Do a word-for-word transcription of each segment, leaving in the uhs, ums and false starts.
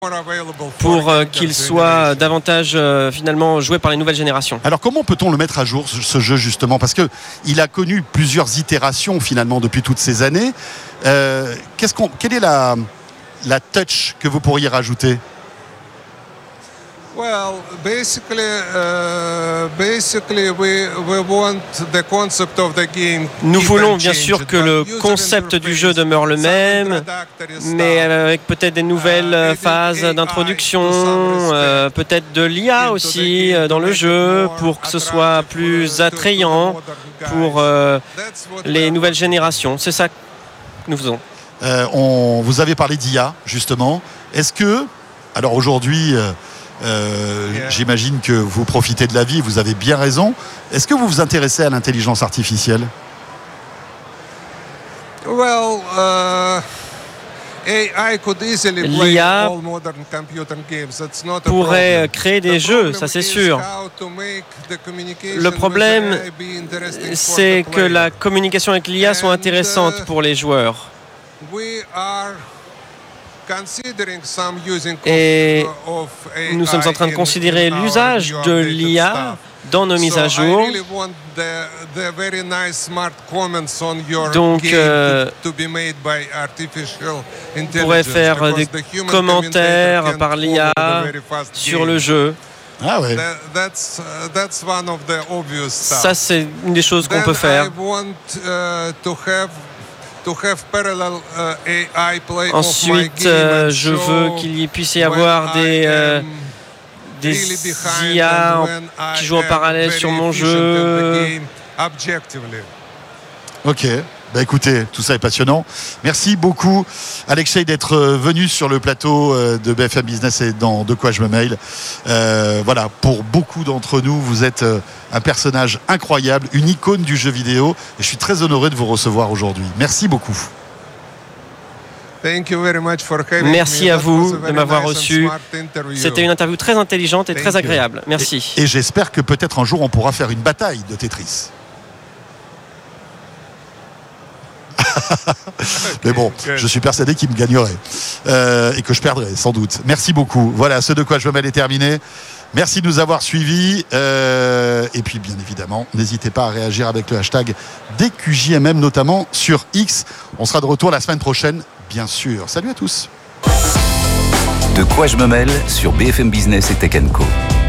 pour euh, qu'il soit davantage euh, finalement joué par les nouvelles générations. Alors comment peut-on le mettre à jour, ce, ce jeu justement ? Parce qu'il a connu plusieurs itérations finalement depuis toutes ces années. Euh, qu'est-ce qu'on, quelle est la, la touch que vous pourriez rajouter ? Well, basically, uh, basically we, we want the concept of the game. Nous voulons bien sûr que le concept du jeu demeure le même, mais avec peut-être des nouvelles phases d'introduction, euh, peut-être de l'I A aussi dans le jeu pour que ce soit plus attrayant pour euh, les nouvelles générations. C'est ça que nous faisons. Euh, on, vous avez parlé d'I A justement. Est-ce que, alors aujourd'hui... Euh, Euh, yeah. J'imagine que vous profitez de la vie, vous avez bien raison. Est-ce que vous vous intéressez à l'intelligence artificielle ? Well, uh, A I could easily play L'I A all modern computer games. That's not a pourrait problem. créer des jeux, ça c'est sûr. Le problème, c'est que la communication avec l'I A soit intéressante pour les joueurs. Et nous sommes en train de considérer l'usage de l'I A dans nos mises à jour. Donc, euh, on pourrait faire des commentaires par l'I A sur le jeu. Ah ouais. Ça, c'est une des choses qu'on peut faire. Ensuite, euh, je veux qu'il puisse y avoir des, euh, des I A en, qui jouent en parallèle sur mon jeu. Ok. Bah écoutez, tout ça est passionnant. Merci beaucoup, Alexei, d'être venu sur le plateau de B F M Business et dans De quoi je me mail. Euh, voilà, pour beaucoup d'entre nous, vous êtes un personnage incroyable, une icône du jeu vidéo. Et je suis très honoré de vous recevoir aujourd'hui. Merci beaucoup. Merci à vous de m'avoir reçu. C'était une interview très intelligente et très agréable. Merci. Et, et j'espère que peut-être un jour on pourra faire une bataille de Tetris. Mais bon, je suis persuadé qu'il me gagnerait euh, et que je perdrais sans doute. Merci beaucoup. Voilà, ce De quoi je me mêle est terminé. Merci de nous avoir suivis euh, et puis bien évidemment, n'hésitez pas à réagir avec le hashtag D Q J M M, notamment sur X. On sera de retour la semaine prochaine, bien sûr. Salut à tous. De quoi je me mêle sur B F M Business et Tech and Co.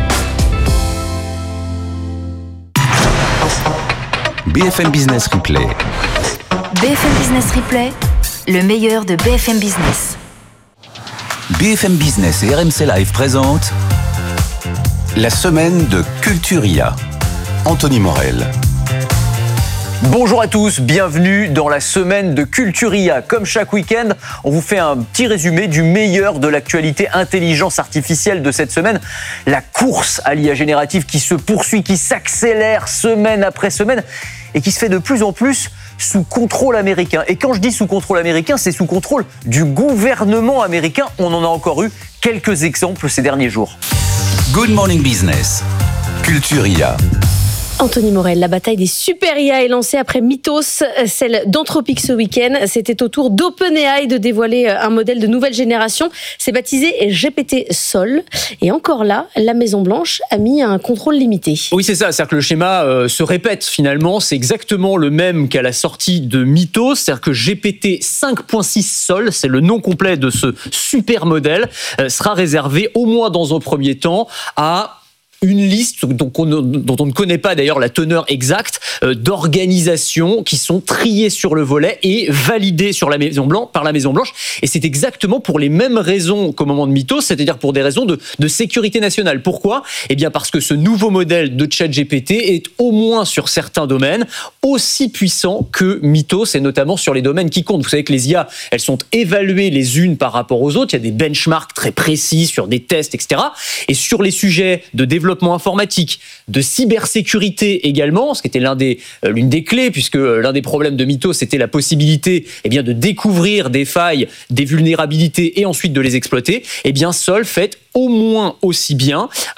B F M Business Replay. B F M Business Replay, le meilleur de B F M Business. B F M Business et R M C Live présentent la semaine de Culturia. Anthony Morel. Bonjour à tous, bienvenue dans la semaine de Culturia. Comme chaque week-end, on vous fait un petit résumé du meilleur de l'actualité intelligence artificielle de cette semaine. La course à l'I A générative qui se poursuit, qui s'accélère semaine après semaine et qui se fait de plus en plus sous contrôle américain. Et quand je dis sous contrôle américain, c'est sous contrôle du gouvernement américain. On en a encore eu quelques exemples ces derniers jours. Good Morning Business, Culturia. Anthony Morel, la bataille des super I A est lancée après Mythos, celle d'Anthropic ce week-end. C'était au tour d'OpenAI de dévoiler un modèle de nouvelle génération. C'est baptisé G P T Sol. Et encore là, la Maison-Blanche a mis un contrôle limité. Oui, c'est ça. C'est-à-dire que le schéma euh, se répète finalement. C'est exactement le même qu'à la sortie de Mythos. C'est-à-dire que G P T cinq point six Sol, c'est le nom complet de ce super modèle, euh, sera réservé au moins dans un premier temps à une liste dont on, dont on ne connaît pas d'ailleurs la teneur exacte euh, d'organisations qui sont triées sur le volet et validées sur la Maison Blanche, par la Maison Blanche. Et c'est exactement pour les mêmes raisons qu'au moment de Mythos, c'est-à-dire pour des raisons de, de sécurité nationale. Pourquoi ? Eh bien parce que ce nouveau modèle de ChatGPT est au moins sur certains domaines aussi puissant que Mythos et notamment sur les domaines qui comptent. Vous savez que les I A, elles sont évaluées les unes par rapport aux autres. Il y a des benchmarks très précis sur des tests, et cetera. Et sur les sujets de développement informatique, de cybersécurité également, ce qui était l'un des, euh, l'une des clés, puisque euh, l'un des problèmes de Mythos, c'était la possibilité eh bien, de découvrir des failles, des vulnérabilités et ensuite de les exploiter. Eh bien, Sol fait au moins aussi bien. Alors,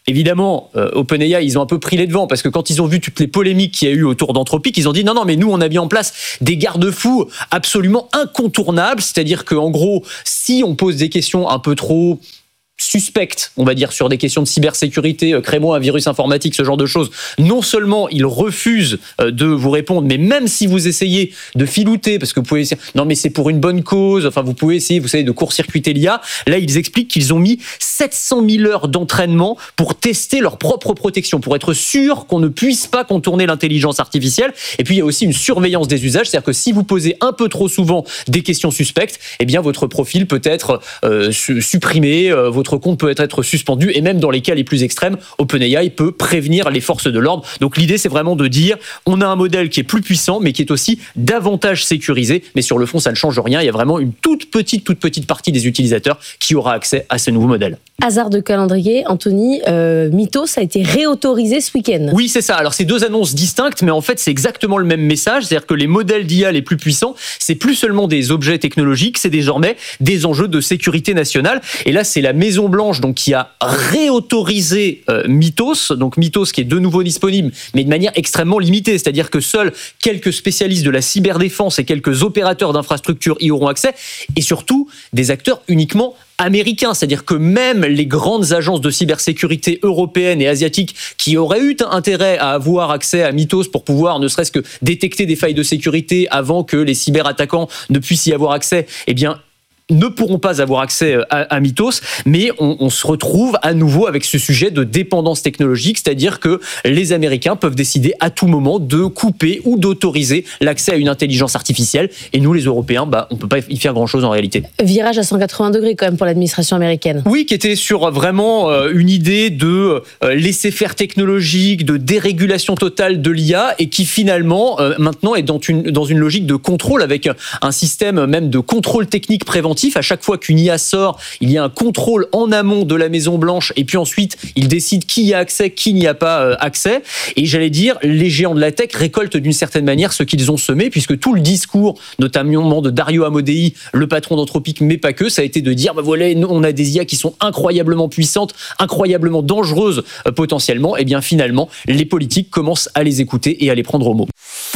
Évidemment, euh, OpenAI, ils ont un peu pris les devants parce que quand ils ont vu toutes les polémiques qu'il y a eu autour d'Anthropic, ils ont dit non, non, mais nous, on a mis en place des garde-fous absolument incontournables. C'est-à-dire qu'en gros, si on pose des questions un peu trop suspectes, on va dire, sur des questions de cybersécurité, euh, crée-moi un virus informatique, ce genre de choses, non seulement ils refusent euh, de vous répondre, mais même si vous essayez de filouter, parce que vous pouvez essayer, non mais c'est pour une bonne cause, enfin vous pouvez essayer, vous savez, de court-circuiter l'I A, là ils expliquent qu'ils ont mis sept cent mille heures d'entraînement pour tester leur propre protection, pour être sûr qu'on ne puisse pas contourner l'intelligence artificielle. Et puis il y a aussi une surveillance des usages, c'est-à-dire que si vous posez un peu trop souvent des questions suspectes, eh bien votre profil peut être euh, supprimé, euh, votre compte peut être suspendu, et même dans les cas les plus extrêmes, OpenAI peut prévenir les forces de l'ordre. Donc l'idée, c'est vraiment de dire, on a un modèle qui est plus puissant, mais qui est aussi davantage sécurisé, mais sur le fond, ça ne change rien. Il y a vraiment une toute petite, toute petite partie des utilisateurs qui aura accès à ce nouveau modèle. Hasard de calendrier, Anthony, euh, Mythos a été réautorisé ce week-end. Oui, c'est ça. Alors, c'est deux annonces distinctes, mais en fait, c'est exactement le même message. C'est-à-dire que les modèles d'I A les plus puissants, c'est plus seulement des objets technologiques, c'est désormais des enjeux de sécurité nationale. Et là, c'est la Maison Blanche donc, qui a réautorisé euh, Mythos. Donc, Mythos qui est de nouveau disponible, mais de manière extrêmement limitée. C'est-à-dire que seuls quelques spécialistes de la cyberdéfense et quelques opérateurs d'infrastructures y auront accès. Et surtout, des acteurs uniquement américains, c'est-à-dire que même les grandes agences de cybersécurité européennes et asiatiques qui auraient eu intérêt à avoir accès à Mythos pour pouvoir ne serait-ce que détecter des failles de sécurité avant que les cyberattaquants ne puissent y avoir accès, eh bien ne pourront pas avoir accès à, à Mythos, mais on, on se retrouve à nouveau avec ce sujet de dépendance technologique, c'est-à-dire que les Américains peuvent décider à tout moment de couper ou d'autoriser l'accès à une intelligence artificielle, et nous les Européens, bah, on ne peut pas y faire grand-chose en réalité. Virage à cent quatre-vingts degrés quand même pour l'administration américaine. Oui, qui était sur vraiment euh, une idée de euh, laisser-faire technologique, de dérégulation totale de l'I A, et qui finalement euh, maintenant est dans une, dans une logique de contrôle avec un système même de contrôle technique préventif. À chaque fois qu'une I A sort, il y a un contrôle en amont de la Maison Blanche, et puis ensuite, ils décident qui y a accès, qui n'y a pas accès. Et j'allais dire, les géants de la tech récoltent d'une certaine manière ce qu'ils ont semé, puisque tout le discours, notamment de Dario Amodei, le patron d'Anthropic, mais pas que, ça a été de dire, bah voilà, on a des I A qui sont incroyablement puissantes, incroyablement dangereuses euh, potentiellement. Et bien finalement, les politiques commencent à les écouter et à les prendre au mot.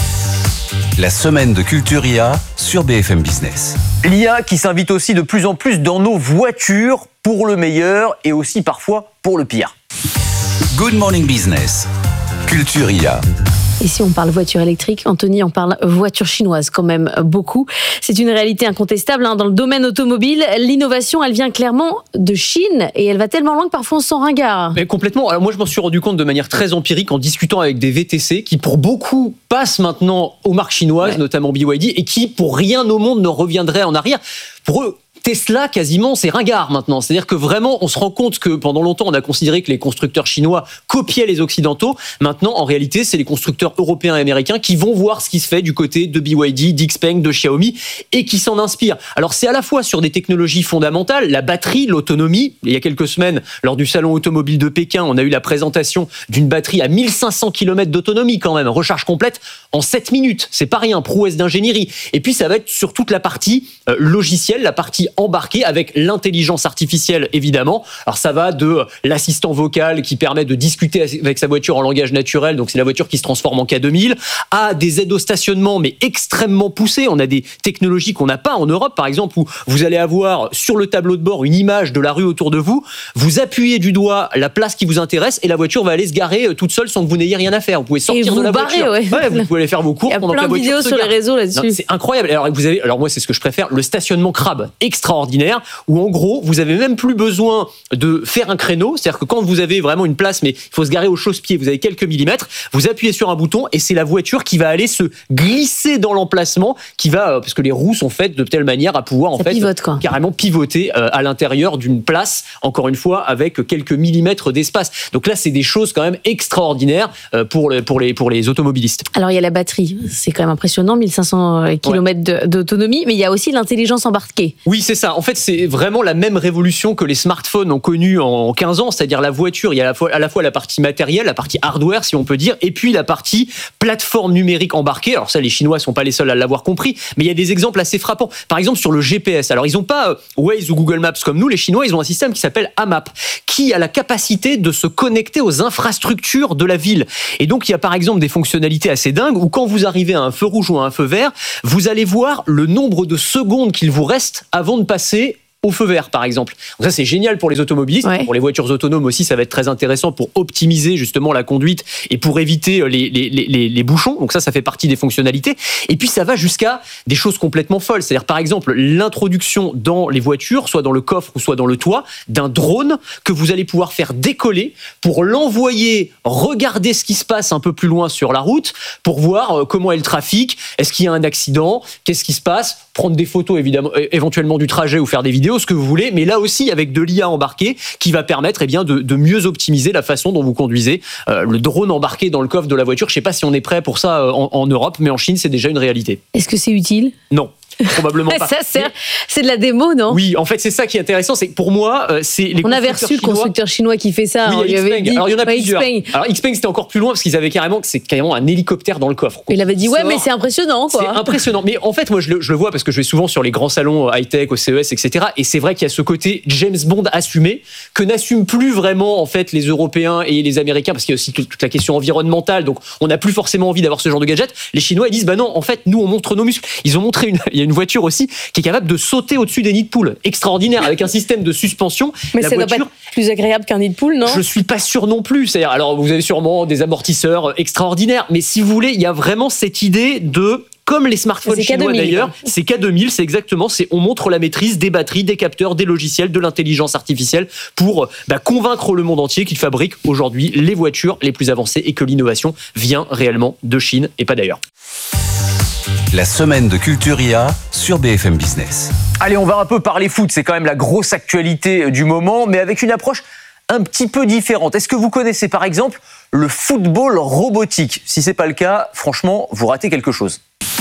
La semaine de Culture I A sur B F M Business. L'I A qui s'invite aussi de plus en plus dans nos voitures, pour le meilleur et aussi parfois pour le pire. Good Morning Business, Culture I A. Et si on parle voiture électrique, Anthony, on parle voiture chinoise quand même beaucoup. C'est une réalité incontestable hein. Dans le domaine automobile, l'innovation, elle vient clairement de Chine et elle va tellement loin que parfois on s'en ringard. Mais complètement. Alors moi, je m'en suis rendu compte de manière très empirique en discutant avec des V T C qui, pour beaucoup, passent maintenant aux marques chinoises, ouais. notamment B Y D, et qui, pour rien au monde, ne reviendraient en arrière. Pour eux, Tesla, quasiment, c'est ringard maintenant. C'est-à-dire que vraiment, on se rend compte que pendant longtemps, on a considéré que les constructeurs chinois copiaient les Occidentaux. Maintenant, en réalité, c'est les constructeurs européens et américains qui vont voir ce qui se fait du côté de B Y D, d'Xpeng, de Xiaomi et qui s'en inspirent. Alors, c'est à la fois sur des technologies fondamentales, la batterie, l'autonomie. Il y a quelques semaines, lors du salon automobile de Pékin, on a eu la présentation d'une batterie à mille cinq cents kilomètres d'autonomie quand même, recharge complète en sept minutes. C'est pas rien, prouesse d'ingénierie. Et puis, ça va être sur toute la partie euh, logicielle, la partie embarqué avec l'intelligence artificielle, évidemment. Alors, ça va de l'assistant vocal qui permet de discuter avec sa voiture en langage naturel, donc c'est la voiture qui se transforme en K deux mille, à des aides au stationnement, mais extrêmement poussées. On a des technologies qu'on n'a pas en Europe, par exemple, où vous allez avoir sur le tableau de bord une image de la rue autour de vous, vous appuyez du doigt la place qui vous intéresse et la voiture va aller se garer toute seule sans que vous n'ayez rien à faire. Vous pouvez sortir de la barrez, voiture. Ouais. Ouais, vous pouvez aller faire vos courses pendant que la voiture se gare. Il y a plein de vidéos sur les réseaux là-dessus. Non, c'est incroyable. Alors, vous avez, alors moi, c'est ce que je préfère, le stationnement crabe. Extraordinaire, où en gros, vous avez même plus besoin de faire un créneau, c'est-à-dire que quand vous avez vraiment une place, mais il faut se garer au chausse-pied, vous avez quelques millimètres, vous appuyez sur un bouton et c'est la voiture qui va aller se glisser dans l'emplacement, qui va, parce que les roues sont faites de telle manière à pouvoir en Ça fait pivote, quoi. carrément pivoter à l'intérieur d'une place, encore une fois, avec quelques millimètres d'espace. Donc là, c'est des choses quand même extraordinaires pour les, pour les, pour les automobilistes. Alors, il y a la batterie, c'est quand même impressionnant, mille cinq cents kilomètres ouais. d'autonomie, mais il y a aussi l'intelligence embarquée. Oui, c'est ça. En fait, c'est vraiment la même révolution que les smartphones ont connue en quinze ans, c'est-à-dire la voiture, il y a à la fois, à la fois la partie matérielle, la partie hardware, si on peut dire, et puis la partie plateforme numérique embarquée. Alors ça, les Chinois sont pas les seuls à l'avoir compris, mais il y a des exemples assez frappants. Par exemple, sur le G P S. Alors, ils n'ont pas Waze ou Google Maps comme nous, les Chinois, ils ont un système qui s'appelle AMAP, qui a la capacité de se connecter aux infrastructures de la ville. Et donc, il y a par exemple des fonctionnalités assez dingues où quand vous arrivez à un feu rouge ou à un feu vert, vous allez voir le nombre de secondes qu'il vous reste avant de passer au feu vert, par exemple. Donc ça, c'est génial pour les automobilistes. Ouais. Pour les voitures autonomes aussi, ça va être très intéressant pour optimiser justement la conduite et pour éviter les, les, les, les bouchons. Donc ça, ça fait partie des fonctionnalités. Et puis, ça va jusqu'à des choses complètement folles. C'est-à-dire, par exemple, l'introduction dans les voitures, soit dans le coffre ou soit dans le toit, d'un drone que vous allez pouvoir faire décoller pour l'envoyer regarder ce qui se passe un peu plus loin sur la route, pour voir comment est le trafic, est-ce qu'il y a un accident, qu'est-ce qui se passe, prendre des photos évidemment, éventuellement du trajet ou faire des vidéos, ce que vous voulez, mais là aussi avec de l'I A embarqué qui va permettre eh bien, de, de mieux optimiser la façon dont vous conduisez. Euh, le drone embarqué dans le coffre de la voiture, je ne sais pas si on est prêt pour ça en, en Europe, mais en Chine, c'est déjà une réalité. Est-ce que c'est utile ? Non. Probablement pas. Ça, c'est, c'est de la démo, non ? Oui, en fait, c'est ça qui est intéressant. C'est que pour moi, c'est les on avait reçu le chinois... constructeur chinois qui fait ça. Oui, il y a Xpeng. dit... Alors, il y en a ouais, plusieurs. Xpeng. Alors, Xpeng, c'était encore plus loin parce qu'ils avaient carrément, c'est carrément un hélicoptère dans le coffre. Il avait dit, ouais, mais c'est impressionnant, quoi. C'est impressionnant. Mais en fait, moi, je le, je le vois parce que je vais souvent sur les grands salons high-tech, au C E S, et cetera. Et c'est vrai qu'il y a ce côté James Bond assumé que n'assument plus vraiment, en fait, les Européens et les Américains parce qu'il y a aussi toute la question environnementale. Donc, on n'a plus forcément envie d'avoir ce genre de gadget. Les Chinois, ils disent, bah non, en fait, nous, on montre nos muscles. Ils ont montré une, il y a une voiture aussi qui est capable de sauter au-dessus des nids de poules. Extraordinaire, avec un système de suspension. Mais la ça voiture, doit pas être plus agréable qu'un nid de poule, non ? Je suis pas sûr non plus. C'est-à-dire, alors, vous avez sûrement des amortisseurs extraordinaires, mais si vous voulez, il y a vraiment cette idée de... Comme les smartphones chinois d'ailleurs, c'est K deux mille, c'est exactement, c'est on montre la maîtrise des batteries, des capteurs, des logiciels, de l'intelligence artificielle pour bah, convaincre le monde entier qu'il fabrique aujourd'hui les voitures les plus avancées et que l'innovation vient réellement de Chine et pas d'ailleurs. La semaine de Culture I A sur B F M Business. Allez, on va un peu parler foot, c'est quand même la grosse actualité du moment, mais avec une approche un petit peu différente. Est-ce que vous connaissez par exemple le football robotique ? Si c'est pas le cas, franchement, vous ratez quelque chose.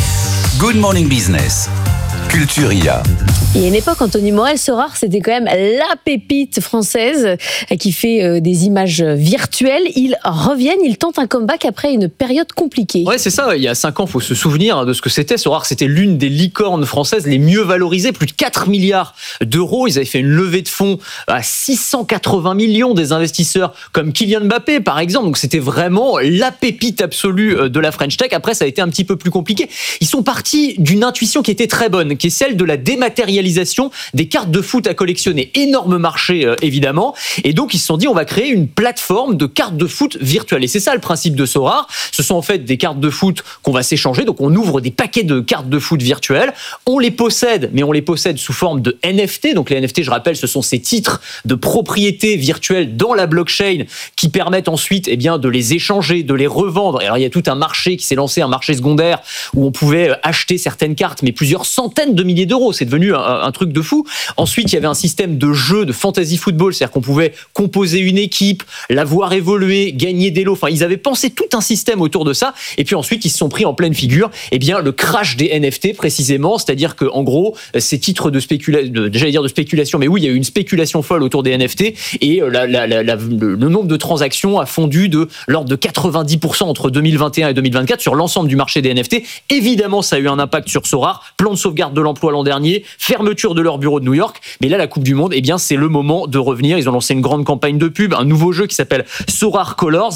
Good Morning Business, Culture I A. Il y a une époque, Anthony Morel, Sorare, c'était quand même la pépite française qui fait des images virtuelles. Ils reviennent, ils tentent un comeback après une période compliquée. Ouais, c'est ça. Il y a cinq ans, il faut se souvenir de ce que c'était. Sorare, c'était l'une des licornes françaises les mieux valorisées, plus de quatre milliards d'euros. Ils avaient fait une levée de fonds à six cent quatre-vingts millions des investisseurs comme Kylian Mbappé, par exemple. Donc, c'était vraiment la pépite absolue de la French Tech. Après, ça a été un petit peu plus compliqué. Ils sont partis d'une intuition qui était très bonne, qui est celle de la dématérialisation des cartes de foot à collectionner. Énorme marché, euh, évidemment. Et donc, ils se sont dit, on va créer une plateforme de cartes de foot virtuelles. Et c'est ça le principe de Sorare. Ce sont en fait des cartes de foot qu'on va s'échanger. Donc, on ouvre des paquets de cartes de foot virtuelles. On les possède, mais on les possède sous forme de N F T. Donc, les N F T, je rappelle, ce sont ces titres de propriété virtuelle dans la blockchain qui permettent ensuite, eh bien, de les échanger, de les revendre. Et alors, il y a tout un marché qui s'est lancé, un marché secondaire où on pouvait acheter certaines cartes, mais plusieurs centaines de milliers d'euros. C'est devenu un, un truc de fou. Ensuite, il y avait un système de jeu de fantasy football, c'est-à-dire qu'on pouvait composer une équipe, la voir évoluer, gagner des lots. Enfin, ils avaient pensé tout un système autour de ça. Et puis ensuite, ils se sont pris en pleine figure, eh bien, le crash des N F T précisément, c'est-à-dire que en gros, ces titres de spéculation, j'allais dire de spéculation, mais oui, il y a eu une spéculation folle autour des N F T et la, la, la, la, le, le nombre de transactions a fondu de l'ordre de quatre-vingt-dix pour cent entre deux mille vingt et un et deux mille vingt-quatre sur l'ensemble du marché des N F T. Évidemment, ça a eu un impact sur Sorare, plan de sauvegarde de l'emploi l'an dernier, fermeture de leur bureau de New York. Mais là, la Coupe du Monde, eh bien, c'est le moment de revenir. Ils ont lancé une grande campagne de pub, un nouveau jeu qui s'appelle Sorare Colors.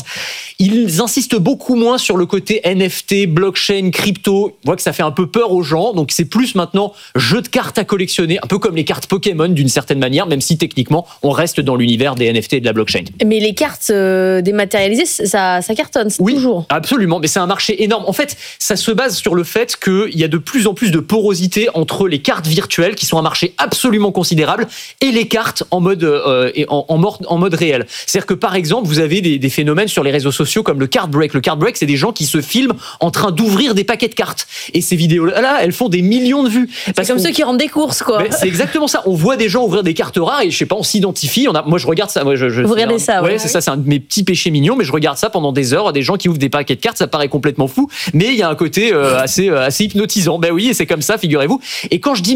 Ils insistent beaucoup moins sur le côté N F T, blockchain, crypto. On voit que ça fait un peu peur aux gens. Donc, c'est plus maintenant jeu de cartes à collectionner, un peu comme les cartes Pokémon d'une certaine manière, même si techniquement, on reste dans l'univers des N F T et de la blockchain. Mais les cartes euh, dématérialisées, ça, ça cartonne, c'est oui, toujours. Absolument. Mais c'est un marché énorme. En fait, ça se base sur le fait qu'il y a de plus en plus de porosité entre les cartes virtuelles, qui sont un marché absolument considérable, et les cartes en mode, euh, en, en, mode, en mode réel. C'est-à-dire que, par exemple, vous avez des, des phénomènes sur les réseaux sociaux comme le card break. Le card break, c'est des gens qui se filment en train d'ouvrir des paquets de cartes. Et ces vidéos-là, elles font des millions de vues. C'est comme ceux qui rendent des courses, quoi. C'est exactement ça. On voit des gens ouvrir des cartes rares et, je sais pas, on s'identifie. On a, moi, je regarde ça. Moi, je, je, vous regardez un, ça, ouais. Ouais, c'est ça. C'est un de mes petits péchés mignons, mais je regarde ça pendant des heures. Des gens qui ouvrent des paquets de cartes, ça paraît complètement fou. Mais il y a un côté euh, assez, euh, assez hypnotisant. Ben oui, et c'est comme ça, figurez-vous. Et quand je dis mélange avec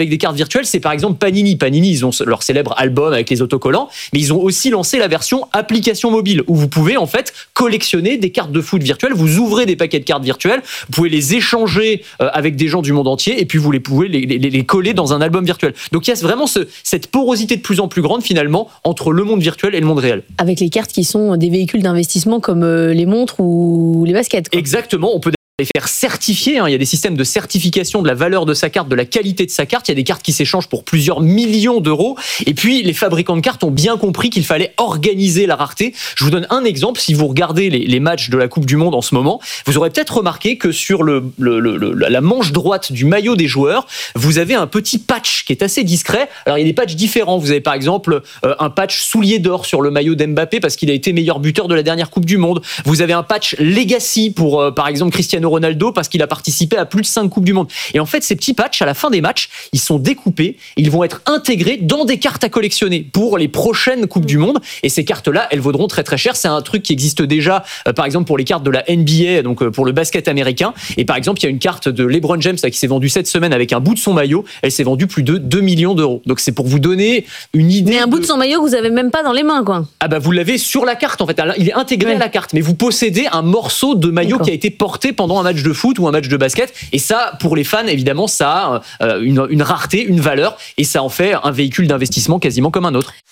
avec des cartes virtuelles, c'est par exemple Panini. Panini, ils ont leur célèbre album avec les autocollants, mais ils ont aussi lancé la version application mobile où vous pouvez en fait collectionner des cartes de foot virtuelles. Vous ouvrez des paquets de cartes virtuelles, vous pouvez les échanger avec des gens du monde entier et puis vous les pouvez les, les, les coller dans un album virtuel. Donc il y a vraiment ce, cette porosité de plus en plus grande finalement entre le monde virtuel et le monde réel. Avec les cartes qui sont des véhicules d'investissement comme les montres ou les baskets, quoi. Exactement, on peut les faire certifier, hein. Il y a des systèmes de certification de la valeur de sa carte, de la qualité de sa carte. Il y a des cartes qui s'échangent pour plusieurs millions d'euros. Et puis, les fabricants de cartes ont bien compris qu'il fallait organiser la rareté. Je vous donne un exemple. Si vous regardez les, les matchs de la Coupe du Monde en ce moment, vous aurez peut-être remarqué que sur le, le, le, le, la manche droite du maillot des joueurs, vous avez un petit patch qui est assez discret. Alors, il y a des patchs différents. Vous avez par exemple euh, un patch soulier d'or sur le maillot d'Mbappé parce qu'il a été meilleur buteur de la dernière Coupe du Monde. Vous avez un patch Legacy pour, euh, par exemple, Cristiano Ronaldo parce qu'il a participé à plus de cinq Coupes du Monde. Et en fait, ces petits patchs, à la fin des matchs, ils sont découpés, ils vont être intégrés dans des cartes à collectionner pour les prochaines Coupes du Monde. Et ces cartes-là, elles vaudront très très cher. C'est un truc qui existe déjà, euh, par exemple, pour les cartes de la N B A, donc euh, pour le basket américain. Et par exemple, il y a une carte de LeBron James là, qui s'est vendue cette semaine avec un bout de son maillot. Elle s'est vendue plus de deux millions d'euros. Donc c'est pour vous donner une idée. Mais un de... bout de son maillot que vous avez même pas dans les mains, quoi. Ah bah vous l'avez sur la carte en fait. Il est intégré ouais. à la carte, mais vous possédez un morceau de maillot D'accord. qui a été porté pendant un match de foot ou un match de basket. Et ça, pour les fans, évidemment, ça a une, une rareté, une valeur, et ça en fait un véhicule d'investissement quasiment comme un autre.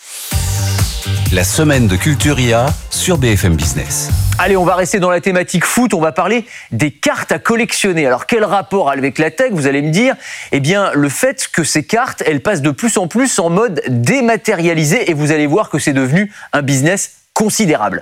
La semaine de Culturia sur B F M Business. Allez, on va rester dans la thématique foot, on va parler des cartes à collectionner. Alors, quel rapport avec la tech, vous allez me dire ? Eh bien, le fait que ces cartes, elles passent de plus en plus en mode dématérialisé, et vous allez voir que c'est devenu un business considérable.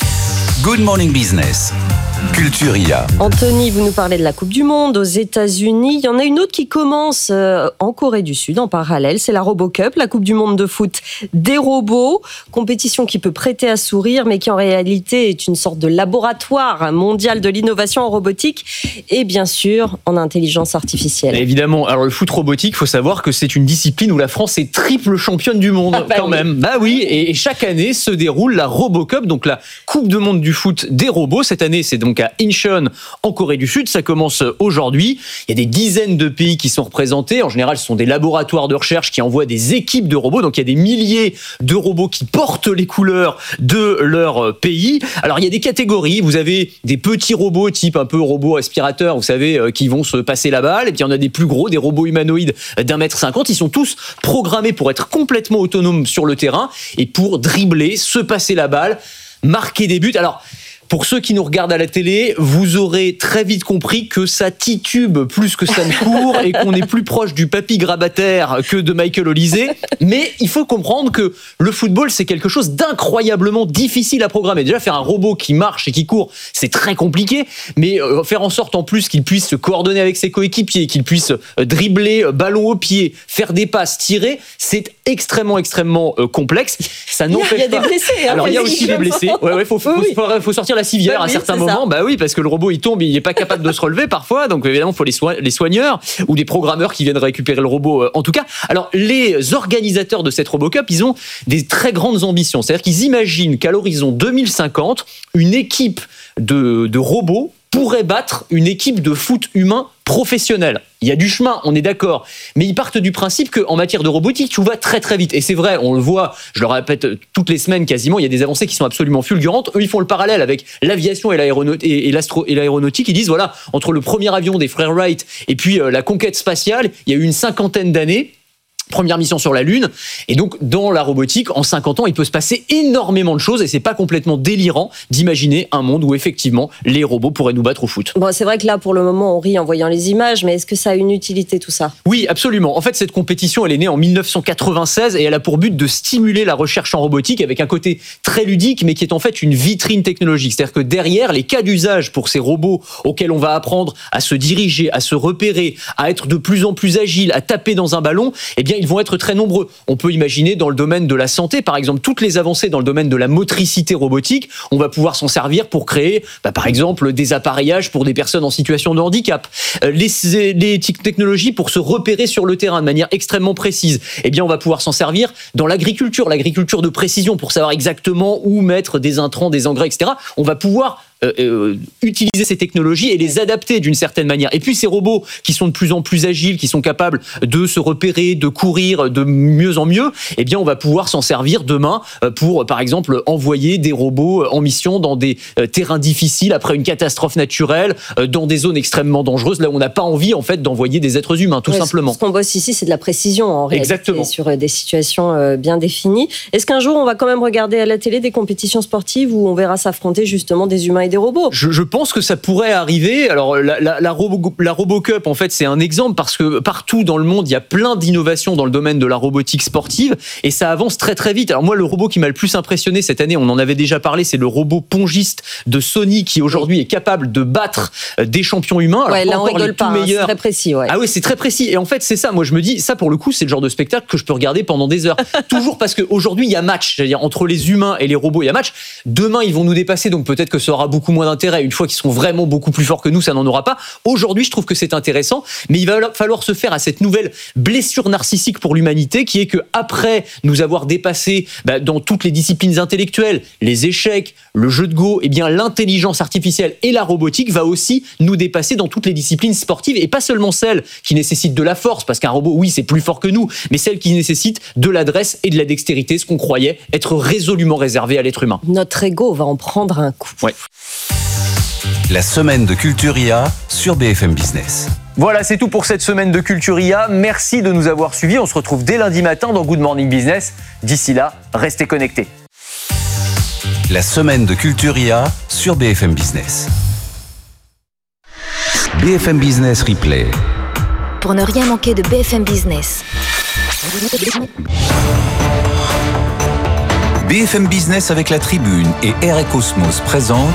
Good Morning Business. Culturia. Anthony, vous nous parlez de la Coupe du Monde aux États-Unis. Il y en a une autre qui commence en Corée du Sud en parallèle. C'est la RoboCup, la Coupe du Monde de foot des robots. Compétition qui peut prêter à sourire, mais qui en réalité est une sorte de laboratoire mondial de l'innovation en robotique et bien sûr en intelligence artificielle. Évidemment. Alors le foot robotique, il faut savoir que c'est une discipline où la France est triple championne du monde ah bah quand oui. même. Bah oui. Et chaque année se déroule la RoboCup, donc la Coupe du Monde du foot des robots. Cette année, c'est donc à Incheon en Corée du Sud. Ça commence aujourd'hui. Il y a des dizaines de pays qui sont représentés. En général, ce sont des laboratoires de recherche qui envoient des équipes de robots. Donc, il y a des milliers de robots qui portent les couleurs de leur pays. Alors, il y a des catégories. Vous avez des petits robots type un peu robot aspirateur, vous savez, qui vont se passer la balle. Et puis, il y en a des plus gros, des robots humanoïdes d'un mètre cinquante. Ils sont tous programmés pour être complètement autonomes sur le terrain et pour dribbler, se passer la balle, marquer des buts. Alors, pour ceux qui nous regardent à la télé, vous aurez très vite compris que ça titube plus que ça ne court et qu'on est plus proche du papy grabataire que de Michael Olysée. Mais il faut comprendre que le football, c'est quelque chose d'incroyablement difficile à programmer. Déjà, faire un robot qui marche et qui court, c'est très compliqué. Mais faire en sorte en plus qu'il puisse se coordonner avec ses coéquipiers, qu'il puisse dribbler, ballon au pied, faire des passes, tirer, c'est extrêmement, extrêmement complexe. Ça n'empêche pas. Il y a des blessés. Hein, Alors, il y a aussi des blessés. Ouais, ouais, faut, faut, oui. faut, faut sortir la civière bah oui, à certains moments, ça. bah oui, parce que le robot il tombe, il n'est pas capable de se relever parfois, donc évidemment il faut les, soin- les soigneurs ou des programmeurs qui viennent récupérer le robot euh, en tout cas. Alors les organisateurs de cette RoboCup, ils ont des très grandes ambitions, c'est-à-dire qu'ils imaginent qu'à l'horizon deux mille cinquante, une équipe de, de robots pourrait battre une équipe de foot humain professionnelle. Il y a du chemin, on est d'accord, mais ils partent du principe qu'en matière de robotique, tout va très très vite. Et c'est vrai, on le voit, je le répète toutes les semaines quasiment, il y a des avancées qui sont absolument fulgurantes. Eux, ils font le parallèle avec l'aviation et, l'aéronaut- et, et, l'astro- et l'aéronautique. Ils disent, voilà, entre le premier avion des frères Wright et puis euh, la conquête spatiale, il y a eu une cinquantaine d'années. Première mission sur la Lune. Et donc, dans la robotique, en cinquante ans, il peut se passer énormément de choses et c'est pas complètement délirant d'imaginer un monde où effectivement, les robots pourraient nous battre au foot. Bon, c'est vrai que là, pour le moment, on rit en voyant les images, mais est-ce que ça a une utilité tout ça ? Oui, absolument. En fait, cette compétition, elle est née en dix-neuf cent quatre-vingt-seize et elle a pour but de stimuler la recherche en robotique avec un côté très ludique, mais qui est en fait une vitrine technologique. C'est-à-dire que derrière, les cas d'usage pour ces robots auxquels on va apprendre à se diriger, à se repérer, à être de plus en plus agile, à taper dans un ballon, eh bien, ils vont être très nombreux. On peut imaginer dans le domaine de la santé, par exemple, toutes les avancées dans le domaine de la motricité robotique, on va pouvoir s'en servir pour créer, bah, par exemple, des appareillages pour des personnes en situation de handicap. Euh, les, les technologies pour se repérer sur le terrain de manière extrêmement précise, eh bien, on va pouvoir s'en servir dans l'agriculture, l'agriculture de précision pour savoir exactement où mettre des intrants, des engrais, et cetera. On va pouvoir euh, euh, utiliser ces technologies et les adapter d'une certaine manière. Et puis ces robots qui sont de plus en plus agiles, qui sont capables de se repérer, de courir de mieux en mieux, eh bien on va pouvoir s'en servir demain pour, par exemple, envoyer des robots en mission dans des terrains difficiles après une catastrophe naturelle, dans des zones extrêmement dangereuses, là où on n'a pas envie en fait d'envoyer des êtres humains, tout ouais, simplement. Ce qu'on bosse ici, c'est de la précision en réalité. Exactement. Sur des situations bien définies. Est-ce qu'un jour on va quand même regarder à la télé des compétitions sportives où on verra s'affronter justement des humains et des robots? Je, je pense que ça pourrait arriver. Alors la, la, la, Robo, la RoboCup, en fait, c'est un exemple parce que partout dans le monde, il y a plein d'innovations dans le domaine de la robotique sportive et ça avance très très vite. Alors moi, le robot qui m'a le plus impressionné cette année, on en avait déjà parlé, c'est le robot pongiste de Sony qui aujourd'hui est capable de battre des champions humains. Alors, ouais, là on rigole pas, hein, c'est très précis. Ouais. Ah oui, c'est très précis. Et en fait, c'est ça. Moi, je me dis, ça pour le coup, c'est le genre de spectacle que je peux regarder pendant des heures. Toujours parce qu'aujourd'hui, il y a match. C'est-à-dire entre les humains et les robots, il y a match. Demain, ils vont nous dépasser, donc peut-être que ça aura beaucoup moins d'intérêt. Une fois qu'ils seront vraiment beaucoup plus forts que nous, ça n'en aura pas. Aujourd'hui, je trouve que c'est intéressant, mais il va falloir se faire à cette nouvelle blessure narcissique pour l'humanité, qui est que après nous avoir dépassé bah, dans toutes les disciplines intellectuelles, les échecs, le jeu de go, eh bien l'intelligence artificielle et la robotique va aussi nous dépasser dans toutes les disciplines sportives et pas seulement celles qui nécessitent de la force, parce qu'un robot, oui, c'est plus fort que nous, mais celles qui nécessitent de l'adresse et de la dextérité, ce qu'on croyait être résolument réservé à l'être humain. Notre ego va en prendre un coup. Ouais. La semaine de Culturia sur B F M Business. Voilà, c'est tout pour cette semaine de Culturia. Merci de nous avoir suivis. On se retrouve dès lundi matin dans Good Morning Business. D'ici là, restez connectés. La semaine de Culturia sur B F M Business. B F M Business Replay. Pour ne rien manquer de B F M Business. B F M Business avec la Tribune et Air et Cosmos présente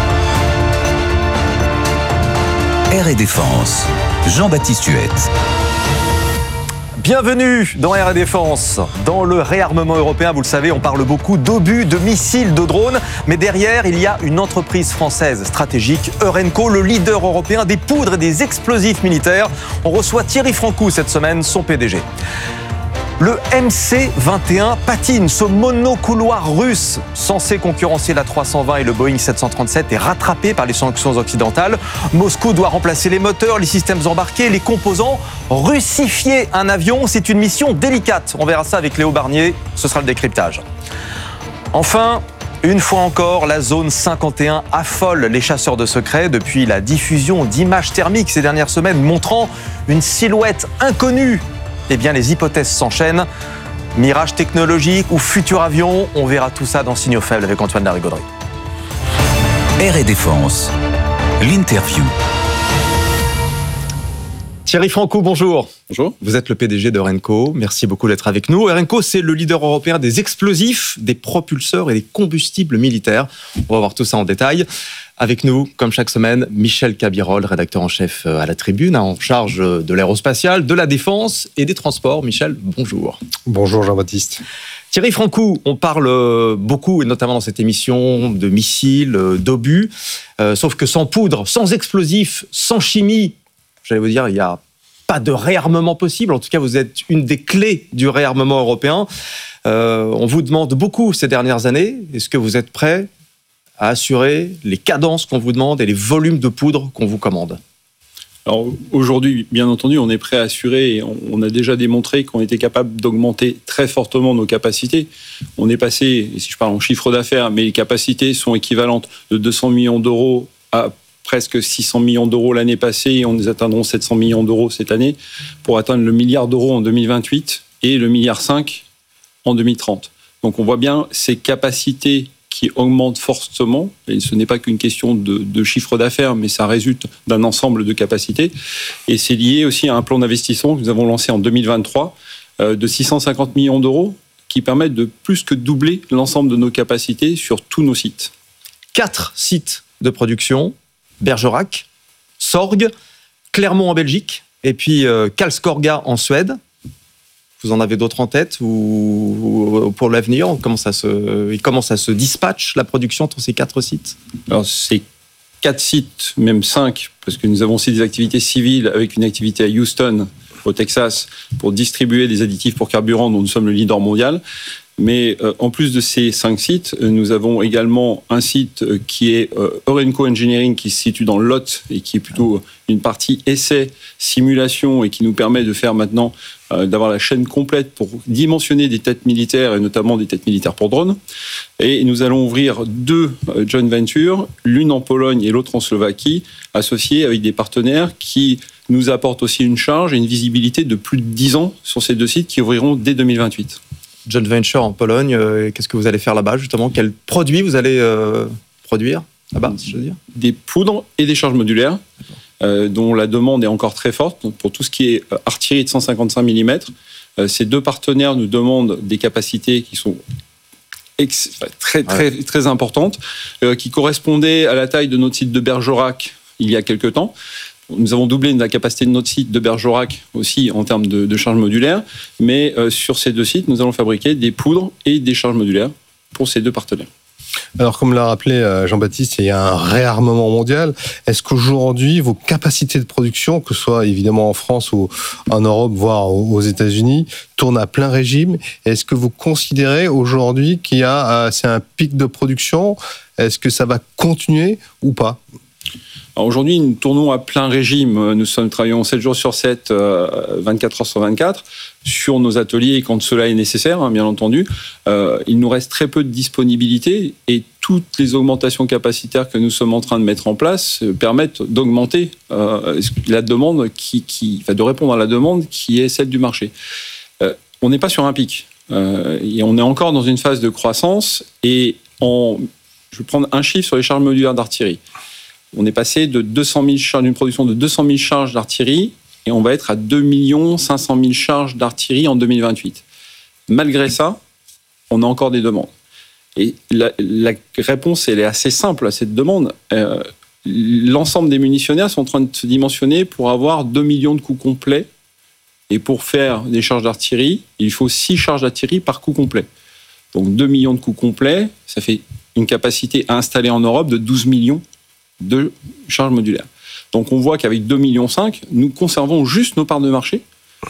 Air et Défense. Jean-Baptiste Huette. Bienvenue dans Air et Défense. Dans le réarmement européen, vous le savez, on parle beaucoup d'obus, de missiles, de drones. Mais derrière, il y a une entreprise française stratégique, Eurenco, le leader européen des poudres et des explosifs militaires. On reçoit Thierry Francou cette semaine, son P D G. Le M C vingt et un patine. Ce monocouloir russe, censé concurrencer la trois cent vingt et le Boeing sept cent trente-sept, est rattrapé par les sanctions occidentales. Moscou doit remplacer les moteurs, les systèmes embarqués, les composants. Russifier un avion, c'est une mission délicate. On verra ça avec Léo Barnier. Ce sera le décryptage. Enfin, une fois encore, la zone cinquante et un affole les chasseurs de secrets depuis la diffusion d'images thermiques ces dernières semaines montrant une silhouette inconnue. Eh bien, les hypothèses s'enchaînent. Mirage technologique ou futur avion, on verra tout ça dans Signaux Faibles avec Antoine Larigauderie. Air et Défense, l'interview. Thierry Francou, bonjour. Bonjour. Vous êtes le P D G d'Eurenco. Merci beaucoup d'être avec nous. Eurenco, c'est le leader européen des explosifs, des propulseurs et des combustibles militaires. On va voir tout ça en détail. Avec nous, comme chaque semaine, Michel Cabirol, rédacteur en chef à la Tribune, en charge de l'aérospatiale, de la défense et des transports. Michel, bonjour. Bonjour Jean-Baptiste. Thierry Francou, on parle beaucoup, et notamment dans cette émission, de missiles, d'obus, euh, sauf que sans poudre, sans explosifs, sans chimie, j'allais vous dire, il n'y a pas de réarmement possible. En tout cas, vous êtes une des clés du réarmement européen. Euh, on vous demande beaucoup ces dernières années. Est-ce que vous êtes prêt à assurer les cadences qu'on vous demande et les volumes de poudre qu'on vous commande? Alors aujourd'hui, bien entendu, on est prêt à assurer et on a déjà démontré qu'on était capable d'augmenter très fortement nos capacités. On est passé, et si je parle en chiffre d'affaires, mais les capacités sont équivalentes de deux cents millions d'euros à presque six cents millions d'euros l'année passée et on nous atteindrons sept cents millions d'euros cette année pour atteindre le milliard d'euros en deux mille vingt-huit et le milliard cinq en deux mille trente. Donc on voit bien ces capacités qui augmente fortement, et ce n'est pas qu'une question de, de chiffre d'affaires, mais ça résulte d'un ensemble de capacités, et c'est lié aussi à un plan d'investissement que nous avons lancé en deux mille vingt-trois euh, de six cent cinquante millions d'euros, qui permettent de plus que doubler l'ensemble de nos capacités sur tous nos sites. Quatre sites de production, Bergerac, Sorgue, Clermont en Belgique, et puis euh, Karlskorga en Suède. Vous en avez d'autres en tête ou, ou pour l'avenir, comment ça se, comment ça se dispatche la production entre ces quatre sites? Alors c'est quatre sites, même cinq, parce que nous avons aussi des activités civiles avec une activité à Houston, au Texas, pour distribuer des additifs pour carburant dont nous sommes le leader mondial. Mais euh, en plus de ces cinq sites, euh, nous avons également un site euh, qui est euh, Eurenco Engineering, qui se situe dans le Lot et qui est plutôt une partie essai, simulation et qui nous permet de faire maintenant euh, d'avoir la chaîne complète pour dimensionner des têtes militaires et notamment des têtes militaires pour drones. Et nous allons ouvrir deux euh, joint ventures, l'une en Pologne et l'autre en Slovaquie, associées avec des partenaires qui nous apportent aussi une charge et une visibilité de plus de dix ans sur ces deux sites qui ouvriront dès deux mille vingt-huit. Joint venture en Pologne, euh, qu'est-ce que vous allez faire là-bas justement? Quels produits vous allez euh, produire là-bas, si je veux dire? Des poudres et des charges modulaires, euh, dont la demande est encore très forte. Donc pour tout ce qui est artillerie de cent cinquante-cinq millimètres, euh, ces deux partenaires nous demandent des capacités qui sont ex- enfin, très, très, ouais. très importantes, euh, qui correspondaient à la taille de notre site de Bergerac il y a quelques temps. Nous avons doublé la capacité de notre site de Bergerac aussi en termes de, de charges modulaires, mais euh, sur ces deux sites, nous allons fabriquer des poudres et des charges modulaires pour ces deux partenaires. Alors, comme l'a rappelé Jean-Baptiste, il y a un réarmement mondial. Est-ce qu'aujourd'hui, vos capacités de production, que ce soit évidemment en France ou en Europe, voire aux États-Unis, tournent à plein régime? Est-ce que vous considérez aujourd'hui qu'il y a, c'est un pic de production? Est-ce que ça va continuer ou pas? Alors aujourd'hui, nous tournons à plein régime. Nous sommes travaillons sept jours sur sept, vingt-quatre heures sur vingt-quatre, sur nos ateliers quand cela est nécessaire, hein, bien entendu. Euh, il nous reste très peu de disponibilité et toutes les augmentations capacitaires que nous sommes en train de mettre en place permettent d'augmenter euh, la demande, qui, qui, enfin, de répondre à la demande qui est celle du marché. Euh, on n'est pas sur un pic. Euh, et on est encore dans une phase de croissance. Et en, je vais prendre un chiffre sur les charges modulaires d'artillerie. On est passé de deux cent mille charges, d'une production de deux cent mille charges d'artillerie et on va être à deux millions cinq cent mille charges d'artillerie en deux mille vingt-huit. Malgré ça, on a encore des demandes. Et la, la réponse, elle est assez simple à cette demande. Euh, l'ensemble des munitionnaires sont en train de se dimensionner pour avoir deux millions de coups complets. Et pour faire des charges d'artillerie, il faut six charges d'artillerie par coup complet. Donc deux millions de coups complets, ça fait une capacité à installer en Europe de douze millions de charges modulaires. Donc on voit qu'avec deux virgule cinq millions, nous conservons juste nos parts de marché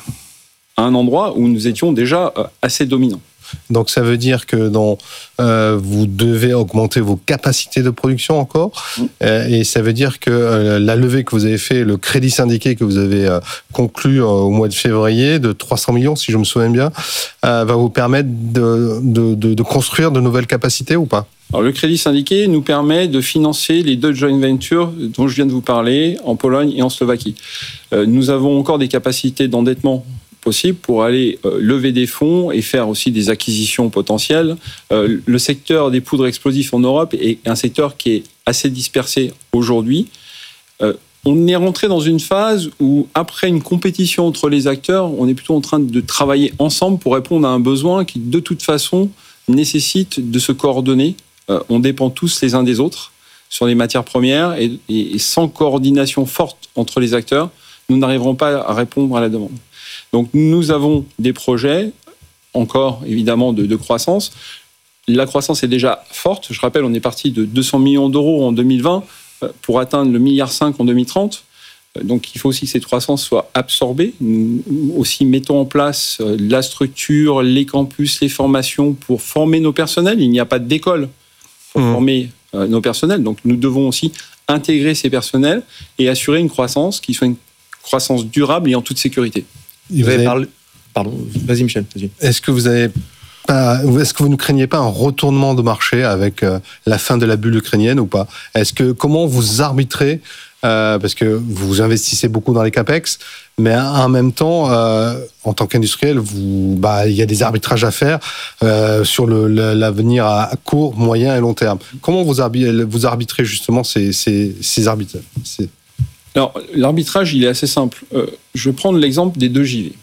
à un endroit où nous étions déjà assez dominants. Donc ça veut dire que dans, euh, vous devez augmenter vos capacités de production encore, mmh. euh, et ça veut dire que euh, la levée que vous avez fait, le crédit syndiqué que vous avez euh, conclu euh, au mois de février de trois cents millions, si je me souviens bien, euh, va vous permettre de, de, de, de construire de nouvelles capacités ou pas? Alors, le crédit syndiqué nous permet de financer les deux joint ventures dont je viens de vous parler, en Pologne et en Slovaquie. Euh, nous avons encore des capacités d'endettement possibles pour aller euh, lever des fonds et faire aussi des acquisitions potentielles. Euh, le secteur des poudres explosives en Europe est un secteur qui est assez dispersé aujourd'hui. Euh, on est rentré dans une phase où, après une compétition entre les acteurs, on est plutôt en train de travailler ensemble pour répondre à un besoin qui, de toute façon, nécessite de se coordonner. Euh, on dépend tous les uns des autres sur les matières premières et, et, et sans coordination forte entre les acteurs, nous n'arriverons pas à répondre à la demande. Donc nous avons des projets, encore évidemment de, de croissance. La croissance est déjà forte. Je rappelle, on est parti de deux cents millions d'euros en deux mille vingt pour atteindre le milliard cinq en deux mille trente. Donc il faut aussi que cette croissance soit absorbée. Nous aussi mettons en place la structure, les campus, les formations pour former nos personnels. Il n'y a pas d'école pour mmh. former euh, nos personnels. Donc nous devons aussi intégrer ces personnels et assurer une croissance qui soit une croissance durable et en toute sécurité. Vous vous avez avez parlé... Pardon, vas-y Michel. Vas-y. Est-ce que vous avez pas, est-ce que vous ne craignez pas un retournement de marché avec euh, la fin de la bulle ukrainienne ou pas? Est-ce que comment vous arbitrez euh, parce que vous investissez beaucoup dans les capex, mais en même temps, euh, en tant qu'industriel, vous, bah, il y a des arbitrages à faire euh, sur le, l'avenir à court, moyen et long terme. Comment vous arbitrez, vous arbitrez justement ces, ces, ces arbitrages? C'est... Alors, l'arbitrage, il est assez simple. Euh, je vais prendre l'exemple des deux J V.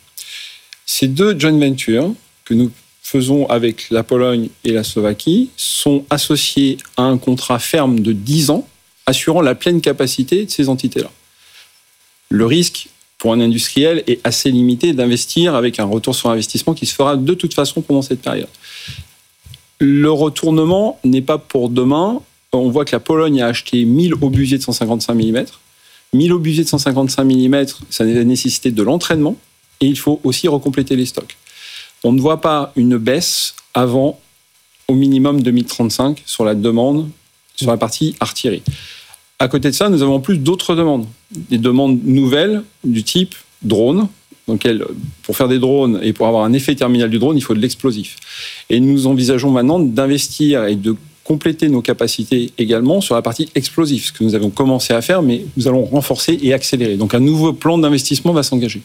Ces deux joint ventures que nous faisons avec la Pologne et la Slovaquie sont associés à un contrat ferme de dix ans assurant la pleine capacité de ces entités-là. Le risque pour un industriel est assez limité d'investir avec un retour sur investissement qui se fera de toute façon pendant cette période. Le retournement n'est pas pour demain. On voit que la Pologne a acheté mille obusiers de cent cinquante-cinq millimètres. mille obusiers de cent cinquante-cinq millimètres, ça a nécessité de l'entraînement et il faut aussi recompléter les stocks. On ne voit pas une baisse avant au minimum deux mille trente-cinq sur la demande, sur la partie artillerie. À côté de ça, nous avons en plus d'autres demandes. Des demandes nouvelles du type drone, dans lequel, pour faire des drones et pour avoir un effet terminal du drone, il faut de l'explosif. Et nous envisageons maintenant d'investir et de compléter nos capacités également sur la partie explosif, ce que nous avons commencé à faire, mais nous allons renforcer et accélérer. Donc un nouveau plan d'investissement va s'engager.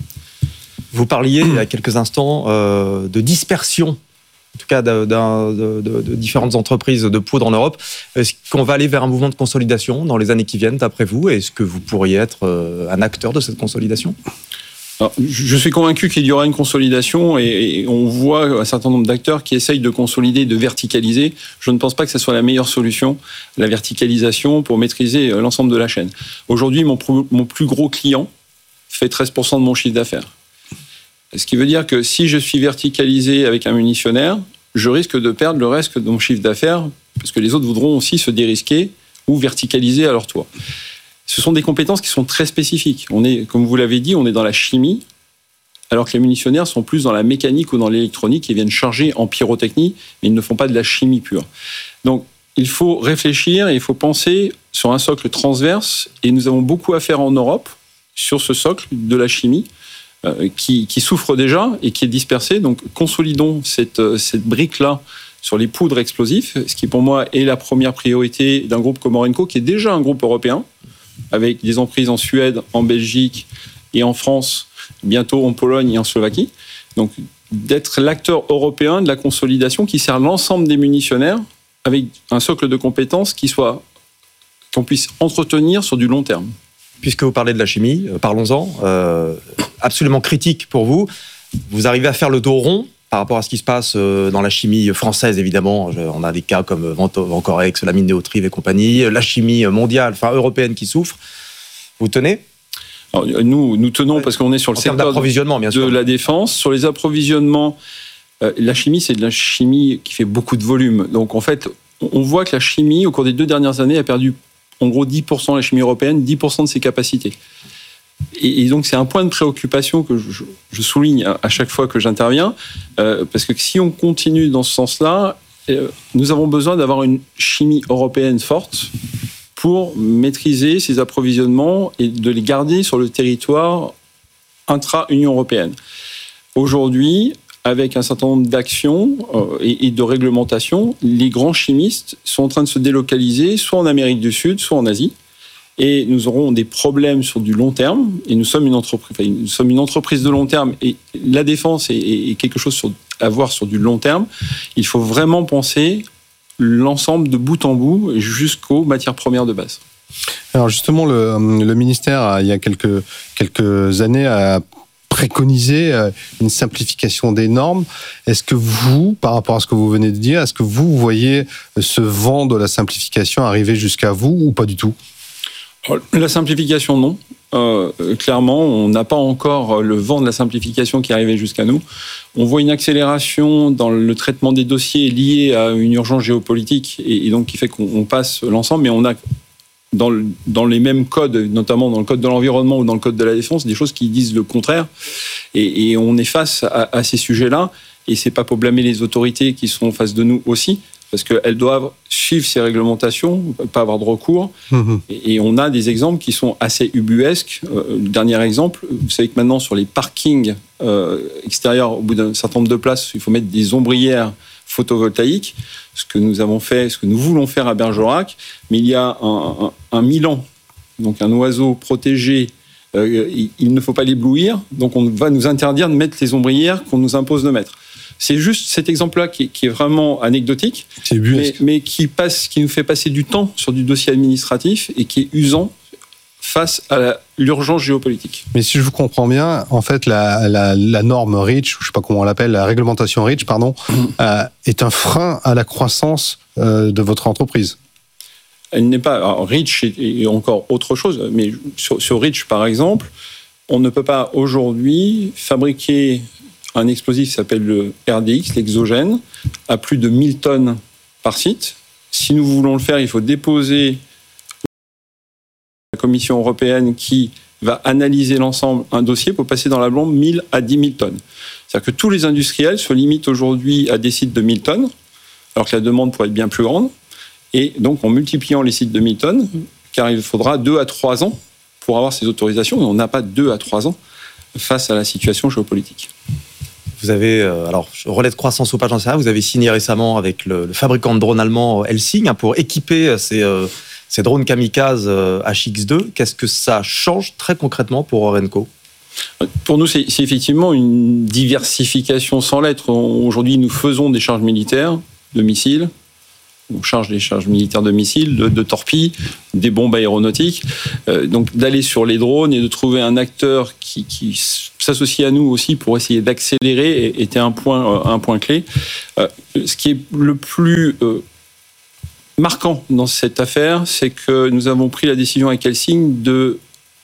Vous parliez il y a quelques instants euh, de dispersion, en tout cas de, de, de, de différentes entreprises de poudre en Europe. Est-ce qu'on va aller vers un mouvement de consolidation dans les années qui viennent, d'après vous? Est-ce que vous pourriez être euh, un acteur de cette consolidation? Alors, je suis convaincu qu'il y aura une consolidation et, et on voit un certain nombre d'acteurs qui essayent de consolider, de verticaliser. Je ne pense pas que ce soit la meilleure solution, la verticalisation, pour maîtriser l'ensemble de la chaîne. Aujourd'hui, mon, mon plus gros client fait treize pour cent de mon chiffre d'affaires. Ce qui veut dire que si je suis verticalisé avec un munitionnaire, je risque de perdre le reste de mon chiffre d'affaires parce que les autres voudront aussi se dérisquer ou verticaliser à leur tour. Ce sont des compétences qui sont très spécifiques. On est, comme vous l'avez dit, on est dans la chimie, alors que les munitionnaires sont plus dans la mécanique ou dans l'électronique et viennent charger en pyrotechnie, mais ils ne font pas de la chimie pure. Donc, il faut réfléchir et il faut penser sur un socle transverse. Et nous avons beaucoup à faire en Europe sur ce socle de la chimie euh, qui, qui souffre déjà et qui est dispersé. Donc, consolidons cette, cette brique-là sur les poudres explosifs, ce qui pour moi est la première priorité d'un groupe comme Orenco, qui est déjà un groupe européen, avec des emprises en Suède, en Belgique et en France, bientôt en Pologne et en Slovaquie. Donc, d'être l'acteur européen de la consolidation qui sert l'ensemble des munitionnaires avec un socle de compétences qui soit, qu'on puisse entretenir sur du long terme. Puisque vous parlez de la chimie, parlons-en. Euh, absolument critique pour vous. Vous arrivez à faire le dos rond par rapport à ce qui se passe dans la chimie française, évidemment. On a des cas comme Vencorex, la mine Néotrive et compagnie, la chimie mondiale, enfin européenne qui souffre. Vous tenez? Alors, nous, nous tenons parce qu'on est sur le en secteur d'approvisionnement, bien sûr. de la défense. Sur les approvisionnements, euh, la chimie, c'est de la chimie qui fait beaucoup de volume. Donc, en fait, on voit que la chimie, au cours des deux dernières années, a perdu en gros dix pour cent de la chimie européenne, dix pour cent de ses capacités. Et, et donc, c'est un point de préoccupation que je, je souligne à, à chaque fois que j'interviens, euh, parce que si on continue dans ce sens-là, euh, nous avons besoin d'avoir une chimie européenne forte pour maîtriser ces approvisionnements et de les garder sur le territoire intra-Union européenne. Aujourd'hui, avec un certain nombre d'actions euh, et, et de réglementations, les grands chimistes sont en train de se délocaliser soit en Amérique du Sud, soit en Asie. Et nous aurons des problèmes sur du long terme. Et nous sommes une entreprise, enfin, nous sommes une entreprise de long terme. Et la défense est, est quelque chose sur, à voir sur du long terme. Il faut vraiment penser l'ensemble de bout en bout jusqu'aux matières premières de base. Alors justement, le, le ministère, il y a quelques, quelques années, a préconisé une simplification des normes. Est-ce que vous, par rapport à ce que vous venez de dire, est-ce que vous voyez ce vent de la simplification arriver jusqu'à vous ou pas du tout ? La simplification, non. Euh, clairement, on n'a pas encore le vent de la simplification qui est arrivé jusqu'à nous. On voit une accélération dans le traitement des dossiers liés à une urgence géopolitique et, et donc qui fait qu'on passe l'ensemble, mais on a dans, le, dans les mêmes codes, notamment dans le code de l'environnement ou dans le code de la défense, des choses qui disent le contraire. Et, et on est face à, à ces sujets-là. Et c'est pas pour blâmer les autorités qui sont en face de nous aussi, parce qu'elles doivent suivre ces réglementations, pas avoir de recours. Mmh. Et, et on a des exemples qui sont assez ubuesques. Euh, le dernier exemple, vous savez que maintenant, sur les parkings euh, extérieurs, au bout d'un certain nombre de places, il faut mettre des ombrières photovoltaïques, ce que nous avons fait, ce que nous voulons faire à Bergerac. Mais il y a un, un, un milan, donc un oiseau protégé, euh, il, il ne faut pas l'éblouir, donc on va nous interdire de mettre les ombrières qu'on nous impose de mettre. C'est juste cet exemple-là qui, qui est vraiment anecdotique, mais, mais qui, passe, qui nous fait passer du temps sur du dossier administratif et qui est usant face à la, l'urgence géopolitique. Mais si je vous comprends bien, en fait, la, la, la norme REACH, je ne sais pas comment on l'appelle, la réglementation REACH, pardon, mmh. euh, est un frein à la croissance euh, de votre entreprise. Elle n'est pas... Alors, REACH est, est encore autre chose, mais sur, sur REACH, par exemple, on ne peut pas aujourd'hui fabriquer un explosif qui s'appelle le R D X, l'exogène, à plus de mille tonnes par site. Si nous voulons le faire, il faut déposer la Commission européenne qui va analyser l'ensemble, un dossier pour passer dans la blonde mille à dix mille tonnes. C'est-à-dire que tous les industriels se limitent aujourd'hui à des sites de mille tonnes, alors que la demande pourrait être bien plus grande. Et donc, en multipliant les sites de mille tonnes, car il faudra deux à trois ans pour avoir ces autorisations, et on n'a pas deux à trois ans face à la situation géopolitique. Vous avez, euh, alors, relais de croissance au page j'en sais rien, vous avez signé récemment avec le, le fabricant de drones allemand Helsing hein, pour équiper ces, euh, ces drones kamikazes euh, H X deux. Qu'est-ce que ça change très concrètement pour Orenco ? Pour nous, c'est, c'est effectivement une diversification sans lettres. Aujourd'hui, nous faisons des charges militaires de missiles. On charge des charges militaires de missiles, de, de torpilles, des bombes aéronautiques. Euh, donc d'aller sur les drones et de trouver un acteur qui, qui s'associe à nous aussi pour essayer d'accélérer était un point, un point clé. Euh, ce qui est le plus euh, marquant dans cette affaire, c'est que nous avons pris la décision avec Helsing de,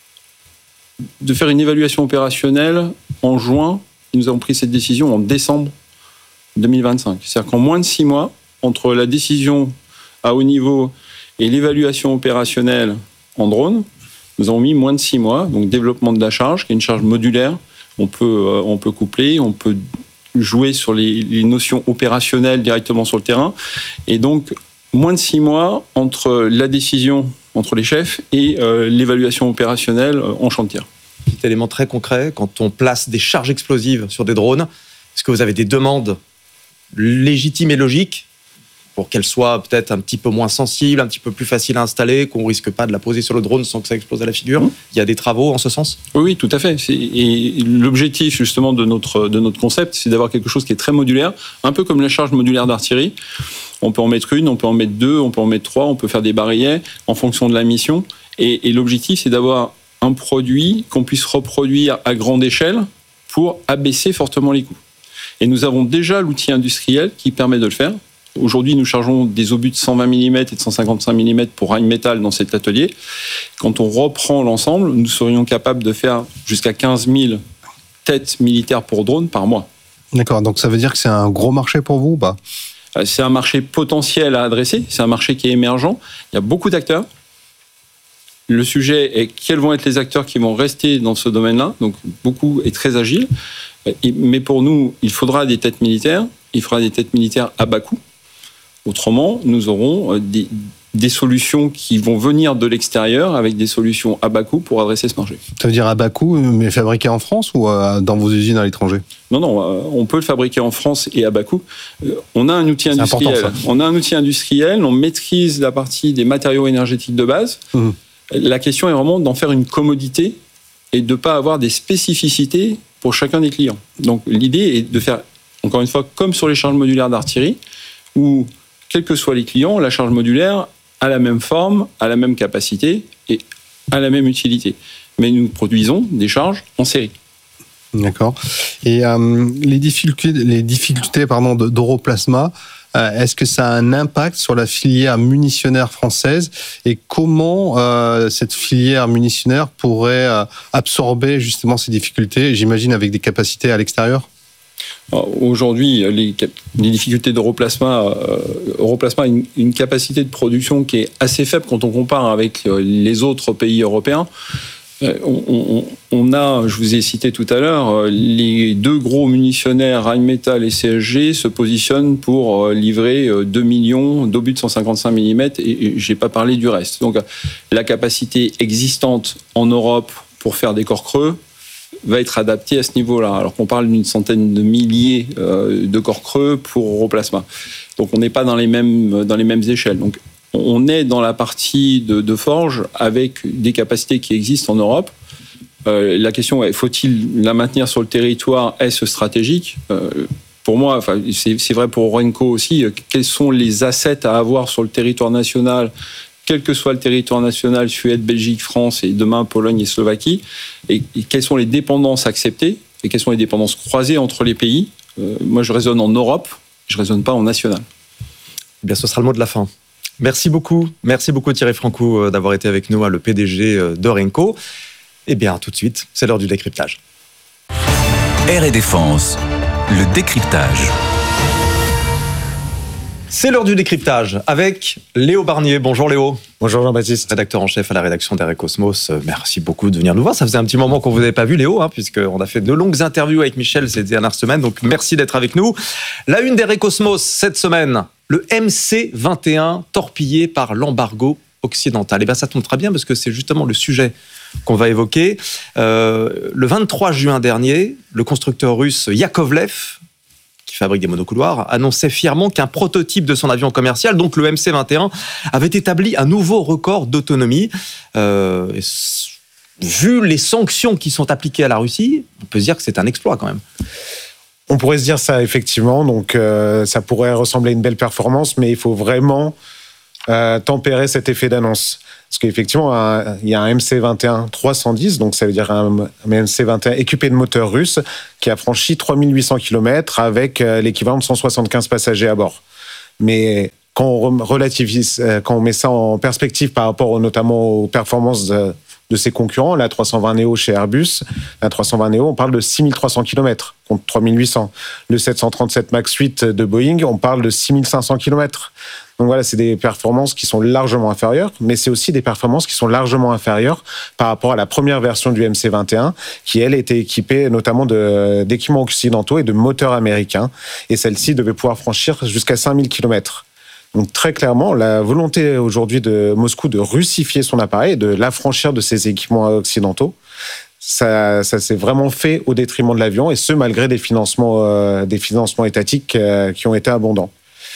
de faire une évaluation opérationnelle en juin. Et nous avons pris cette décision en décembre deux mille vingt-cinq. C'est-à-dire qu'en moins de six mois, entre la décision à haut niveau et l'évaluation opérationnelle en drone, nous avons mis moins de six mois. Donc, développement de la charge, qui est une charge modulaire. On peut, euh, on peut coupler, on peut jouer sur les, les notions opérationnelles directement sur le terrain. Et donc, moins de six mois entre la décision entre les chefs et euh, l'évaluation opérationnelle euh, en champ de tir. Petit élément très concret, quand on place des charges explosives sur des drones, est-ce que vous avez des demandes légitimes et logiques pour qu'elle soit peut-être un petit peu moins sensible, un petit peu plus facile à installer, qu'on ne risque pas de la poser sur le drone sans que ça explose à la figure. Mmh. Il y a des travaux en ce sens ? Oui, tout à fait. C'est, et l'objectif justement de notre, de notre concept, c'est d'avoir quelque chose qui est très modulaire, un peu comme la charge modulaire d'artillerie. On peut en mettre une, on peut en mettre deux, on peut en mettre trois, on peut faire des barilets en fonction de la mission. Et, et l'objectif, c'est d'avoir un produit qu'on puisse reproduire à grande échelle pour abaisser fortement les coûts. Et nous avons déjà l'outil industriel qui permet de le faire. Aujourd'hui, nous chargeons des obus de cent vingt millimètres et de cent cinquante-cinq millimètres pour Rheinmetall dans cet atelier. Quand on reprend l'ensemble, nous serions capables de faire jusqu'à quinze mille têtes militaires pour drone par mois. D'accord, donc ça veut dire que c'est un gros marché pour vous ou pas ? C'est un marché potentiel à adresser, c'est un marché qui est émergent. Il y a beaucoup d'acteurs. Le sujet est quels vont être les acteurs qui vont rester dans ce domaine-là. Donc beaucoup est très agile. Mais pour nous, il faudra des têtes militaires. Il faudra des têtes militaires à bas coût. Autrement, nous aurons des, des solutions qui vont venir de l'extérieur avec des solutions à bas coût pour adresser ce marché. Ça veut dire à bas coût, mais fabriqué en France ou dans vos usines à l'étranger ? Non, non, on peut le fabriquer en France et à bas coût. On a un outil industriel. C'est important, ça. On a un outil industriel, on maîtrise la partie des matériaux énergétiques de base. Mmh. La question est vraiment d'en faire une commodité et de ne pas avoir des spécificités pour chacun des clients. Donc l'idée est de faire, encore une fois, comme sur les charges modulaires d'artillerie, où quels que soient les clients, la charge modulaire a la même forme, a la même capacité et a la même utilité. Mais nous produisons des charges en série. D'accord. Et euh, les difficultés, les difficultés pardon, d'Europlasma, euh, est-ce que ça a un impact sur la filière munitionnaire française ? Et comment euh, cette filière munitionnaire pourrait euh, absorber justement ces difficultés, j'imagine avec des capacités à l'extérieur ? Aujourd'hui, les, les difficultés d'Europlasma, euh, Europlasma a une, une capacité de production qui est assez faible quand on compare avec les autres pays européens. Euh, on, on, on a, je vous ai cité tout à l'heure, les deux gros munitionnaires, Rheinmetall et C S G, se positionnent pour livrer deux millions d'obus de cent cinquante-cinq millimètres et je n'ai pas parlé du reste. Donc la capacité existante en Europe pour faire des corps creux va être adapté à ce niveau-là, alors qu'on parle d'une centaine de milliers euh, de corps creux pour Europlasma. Donc on n'est pas dans les mêmes, dans les mêmes échelles. Donc on est dans la partie de, de forge avec des capacités qui existent en Europe. Euh, la question est, faut-il la maintenir sur le territoire ? Est-ce stratégique ? euh, Pour moi, enfin, c'est, c'est vrai pour Orenco aussi, quels sont les assets à avoir sur le territoire national ? Quel que soit le territoire national, Suède, Belgique, France et demain Pologne et Slovaquie, et, et quelles sont les dépendances acceptées et quelles sont les dépendances croisées entre les pays. Euh, moi, je raisonne en Europe, je ne raisonne pas en national. Eh bien, ce sera le mot de la fin. Merci beaucoup, merci beaucoup Thierry Francoux d'avoir été avec nous, le P D G d'Orenco. Eh bien, tout de suite, c'est l'heure du décryptage. Air et Défense, le décryptage. C'est l'heure du décryptage avec Léo Barnier. Bonjour Léo. Bonjour Jean-Baptiste. Rédacteur en chef à la rédaction d'R Cosmos. Merci beaucoup de venir nous voir. Ça faisait un petit moment qu'on ne vous avait pas vu Léo, hein, puisqu'on a fait de longues interviews avec Michel ces dernières semaines. Donc merci d'être avec nous. La une d'R Cosmos cette semaine, le M C vingt et un torpillé par l'embargo occidental. Et bien ça tombe très bien parce que c'est justement le sujet qu'on va évoquer. Euh, le vingt-trois juin dernier, le constructeur russe Yakovlev, qui fabrique des monocouloirs, annonçait fièrement qu'un prototype de son avion commercial, donc le M C vingt et un, avait établi un nouveau record d'autonomie. Euh, vu les sanctions qui sont appliquées à la Russie, on peut se dire que c'est un exploit quand même. On pourrait se dire ça, effectivement. Donc, euh, ça pourrait ressembler à une belle performance, mais il faut vraiment euh, tempérer cet effet d'annonce. Parce qu'effectivement, un, il y a un M C vingt et un trois cent dix, donc ça veut dire un, un M C vingt et un équipé de moteurs russes qui a franchi trois mille huit cents kilomètres avec euh, l'équivalent de cent soixante-quinze passagers à bord. Mais quand on relativise, euh, quand on met ça en perspective par rapport notamment aux performances de, de ses concurrents, la trois cent vingt Neo chez Airbus, la trois cent vingt Neo, on parle de six mille trois cents kilomètres contre trois mille huit cents. Le sept cent trente-sept Max huit de Boeing, on parle de six mille cinq cents kilomètres. Donc voilà, c'est des performances qui sont largement inférieures, mais c'est aussi des performances qui sont largement inférieures par rapport à la première version du M C vingt et un, qui elle était équipée notamment de, d'équipements occidentaux et de moteurs américains, et celle-ci devait pouvoir franchir jusqu'à cinq mille kilomètres. Donc très clairement, la volonté aujourd'hui de Moscou de russifier son appareil, de l'affranchir de ses équipements occidentaux, ça, ça s'est vraiment fait au détriment de l'avion, et ce malgré des financements, euh, des financements étatiques euh, qui ont été abondants.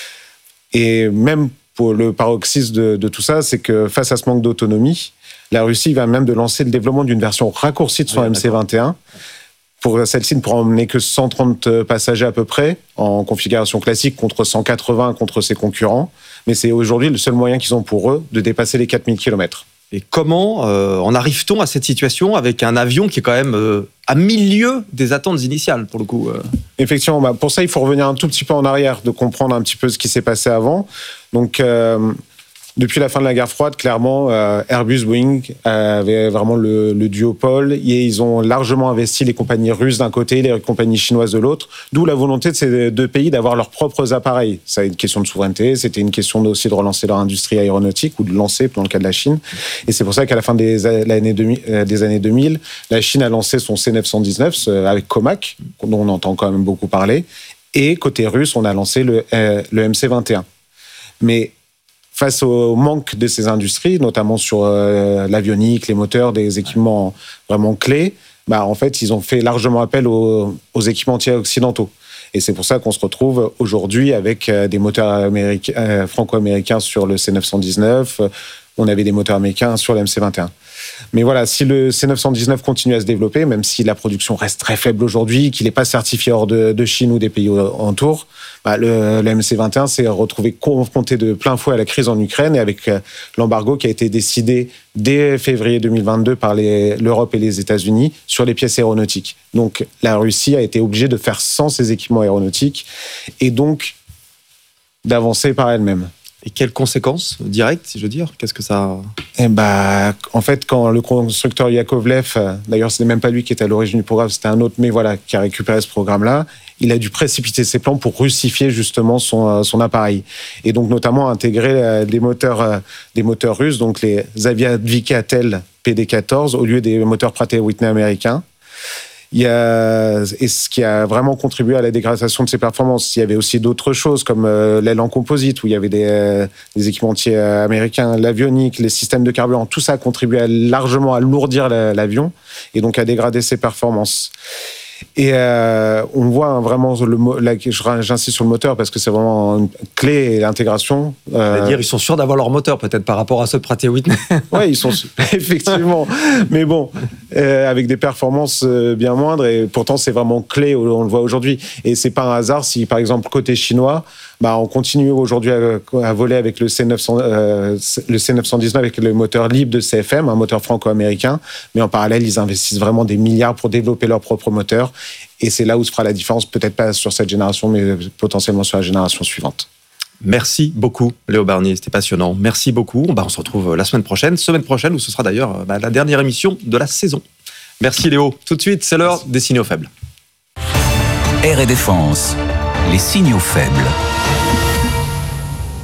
Et même pour le paroxysme de, de tout ça, c'est que face à ce manque d'autonomie, la Russie va même de lancer le développement d'une version raccourcie de son oui, M C vingt et un. Pour celle-ci, ne pourra emmener que cent trente passagers à peu près, en configuration classique, contre cent quatre-vingts contre ses concurrents. Mais c'est aujourd'hui le seul moyen qu'ils ont pour eux de dépasser les quatre mille kilomètres. Et comment euh, en arrive-t-on à cette situation avec un avion qui est quand même euh, à milieu des attentes initiales, pour le coup euh. Effectivement, bah pour ça, il faut revenir un tout petit peu en arrière, de comprendre un petit peu ce qui s'est passé avant. Donc, euh, depuis la fin de la guerre froide, clairement, euh, Airbus, Boeing avaient vraiment le, le duopole, et ils ont largement investi les compagnies russes d'un côté, les compagnies chinoises de l'autre, d'où la volonté de ces deux pays d'avoir leurs propres appareils. C'est une question de souveraineté, c'était une question aussi de relancer leur industrie aéronautique, ou de lancer, dans le cas de la Chine. Et c'est pour ça qu'à la fin des années deux mille, des années deux mille, la Chine a lancé son C neuf cent dix-neuf avec Comac, dont on entend quand même beaucoup parler, et côté russe, on a lancé le, euh, le M C vingt et un. Mais face au manque de ces industries, notamment sur euh, l'avionique, les moteurs, des équipements vraiment clés, bah, en fait, ils ont fait largement appel aux, aux équipementiers occidentaux. Et c'est pour ça qu'on se retrouve aujourd'hui avec euh, des moteurs américains, euh, franco-américains sur le C neuf cent dix-neuf. On avait des moteurs américains sur le M C vingt et un. Mais voilà, si le C neuf cent dix-neuf continue à se développer, même si la production reste très faible aujourd'hui, qu'il n'est pas certifié hors de, de Chine ou des pays autour, bah le, le M C vingt et un s'est retrouvé confronté de plein fouet à la crise en Ukraine, et avec l'embargo qui a été décidé dès février deux mille vingt-deux par les, l'Europe et les États-Unis sur les pièces aéronautiques. Donc la Russie a été obligée de faire sans ses équipements aéronautiques, et donc d'avancer par elle-même. Et quelles conséquences directes, si je veux dire? Qu'est-ce que ça... Eh bah, en fait, quand le constructeur Yakovlev, d'ailleurs, ce n'est même pas lui qui était à l'origine du programme, c'était un autre, mais voilà, qui a récupéré ce programme-là, il a dû précipiter ses plans pour russifier justement son, son appareil. Et donc, notamment, intégrer des moteurs, des moteurs russes, donc les Aviavicatel P D quatorze, au lieu des moteurs Pratt et Whitney américains. Il y a, et ce qui a vraiment contribué à la dégradation de ses performances. Il y avait aussi d'autres choses comme euh, l'aile en composite, où il y avait des, euh, des équipementiers euh, américains, l'avionique, les systèmes de carburant. Tout ça a contribué à, largement à alourdir la, l'avion, et donc à dégrader ses performances. Et euh, on voit hein, vraiment, le, la, j'insiste sur le moteur parce que c'est vraiment une clé, et l'intégration. Euh... C'est-à-dire ils sont sûrs d'avoir leur moteur peut-être par rapport à ceux de Pratt et Whitney. Oui, ils sont effectivement. Mais bon, euh, avec des performances euh, bien moindres, et pourtant c'est vraiment clé, on le voit aujourd'hui. Et c'est pas un hasard si par exemple côté chinois, bah, on continue aujourd'hui à, à voler avec le C neuf cents, euh, le C neuf cent dix-neuf avec le moteur libre de C F M, un moteur franco-américain, mais en parallèle ils investissent vraiment des milliards pour développer leur propre moteur, et c'est là où se fera la différence, peut-être pas sur cette génération, mais potentiellement sur la génération suivante. Merci beaucoup Léo Barnier, c'était passionnant. Merci beaucoup. Bah, on se retrouve la semaine prochaine, semaine prochaine où ce sera d'ailleurs bah, la dernière émission de la saison. Merci Léo. Tout de suite, c'est l'heure des signaux faibles. Air et Défense, les signaux faibles.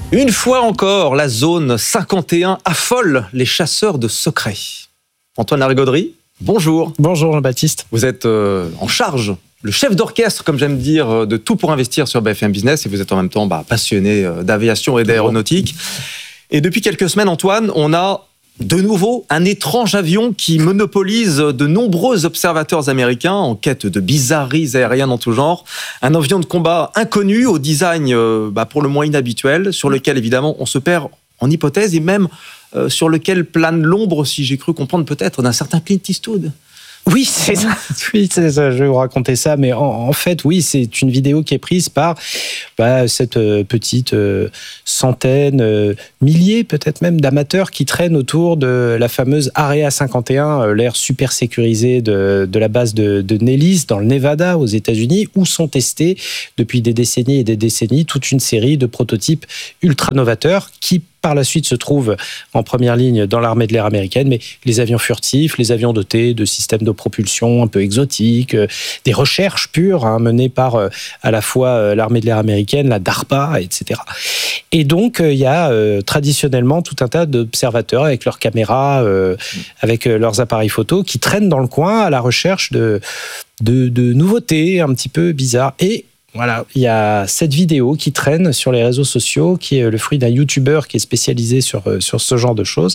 Une fois encore, la zone cinquante et un affole les chasseurs de secrets. Antoine Larigauderie, bonjour. Bonjour Jean-Baptiste. Vous êtes euh, en charge, le chef d'orchestre, comme j'aime dire, de Tout pour investir sur B F M Business, et vous êtes en même temps bah, passionné d'aviation et d'aéronautique. Et depuis quelques semaines, Antoine, on a de nouveau un étrange avion qui monopolise de nombreux observateurs américains en quête de bizarreries aériennes en tout genre. Un avion de combat inconnu, au design euh, bah, pour le moins inhabituel, sur lequel évidemment on se perd en hypothèse et même euh, sur lequel plane l'ombre, si j'ai cru comprendre peut-être, d'un certain Clint Eastwood. Oui, c'est ça. Oui, c'est ça. Je vais vous raconter ça. Mais en, en fait, oui, c'est une vidéo qui est prise par bah, cette euh, petite euh, centaine, euh, milliers peut-être même d'amateurs qui traînent autour de la fameuse Area cinquante et un, euh, l'aire super sécurisée de, de la base de, de Nellis dans le Nevada aux États-Unis, où sont testés depuis des décennies et des décennies toute une série de prototypes ultra novateurs qui par la suite se trouvent en première ligne dans l'armée de l'air américaine, mais les avions furtifs, les avions dotés de systèmes de propulsion un peu exotiques, euh, des recherches pures hein, menées par euh, à la fois euh, l'armée de l'air américaine, la DARPA, et cetera. Et donc il euh, y a euh, traditionnellement tout un tas d'observateurs avec leurs caméras, euh, avec euh, leurs appareils photo qui traînent dans le coin à la recherche de, de, de nouveautés un petit peu bizarres. Et voilà, il y a cette vidéo qui traîne sur les réseaux sociaux, qui est le fruit d'un YouTuber qui est spécialisé sur, sur ce genre de choses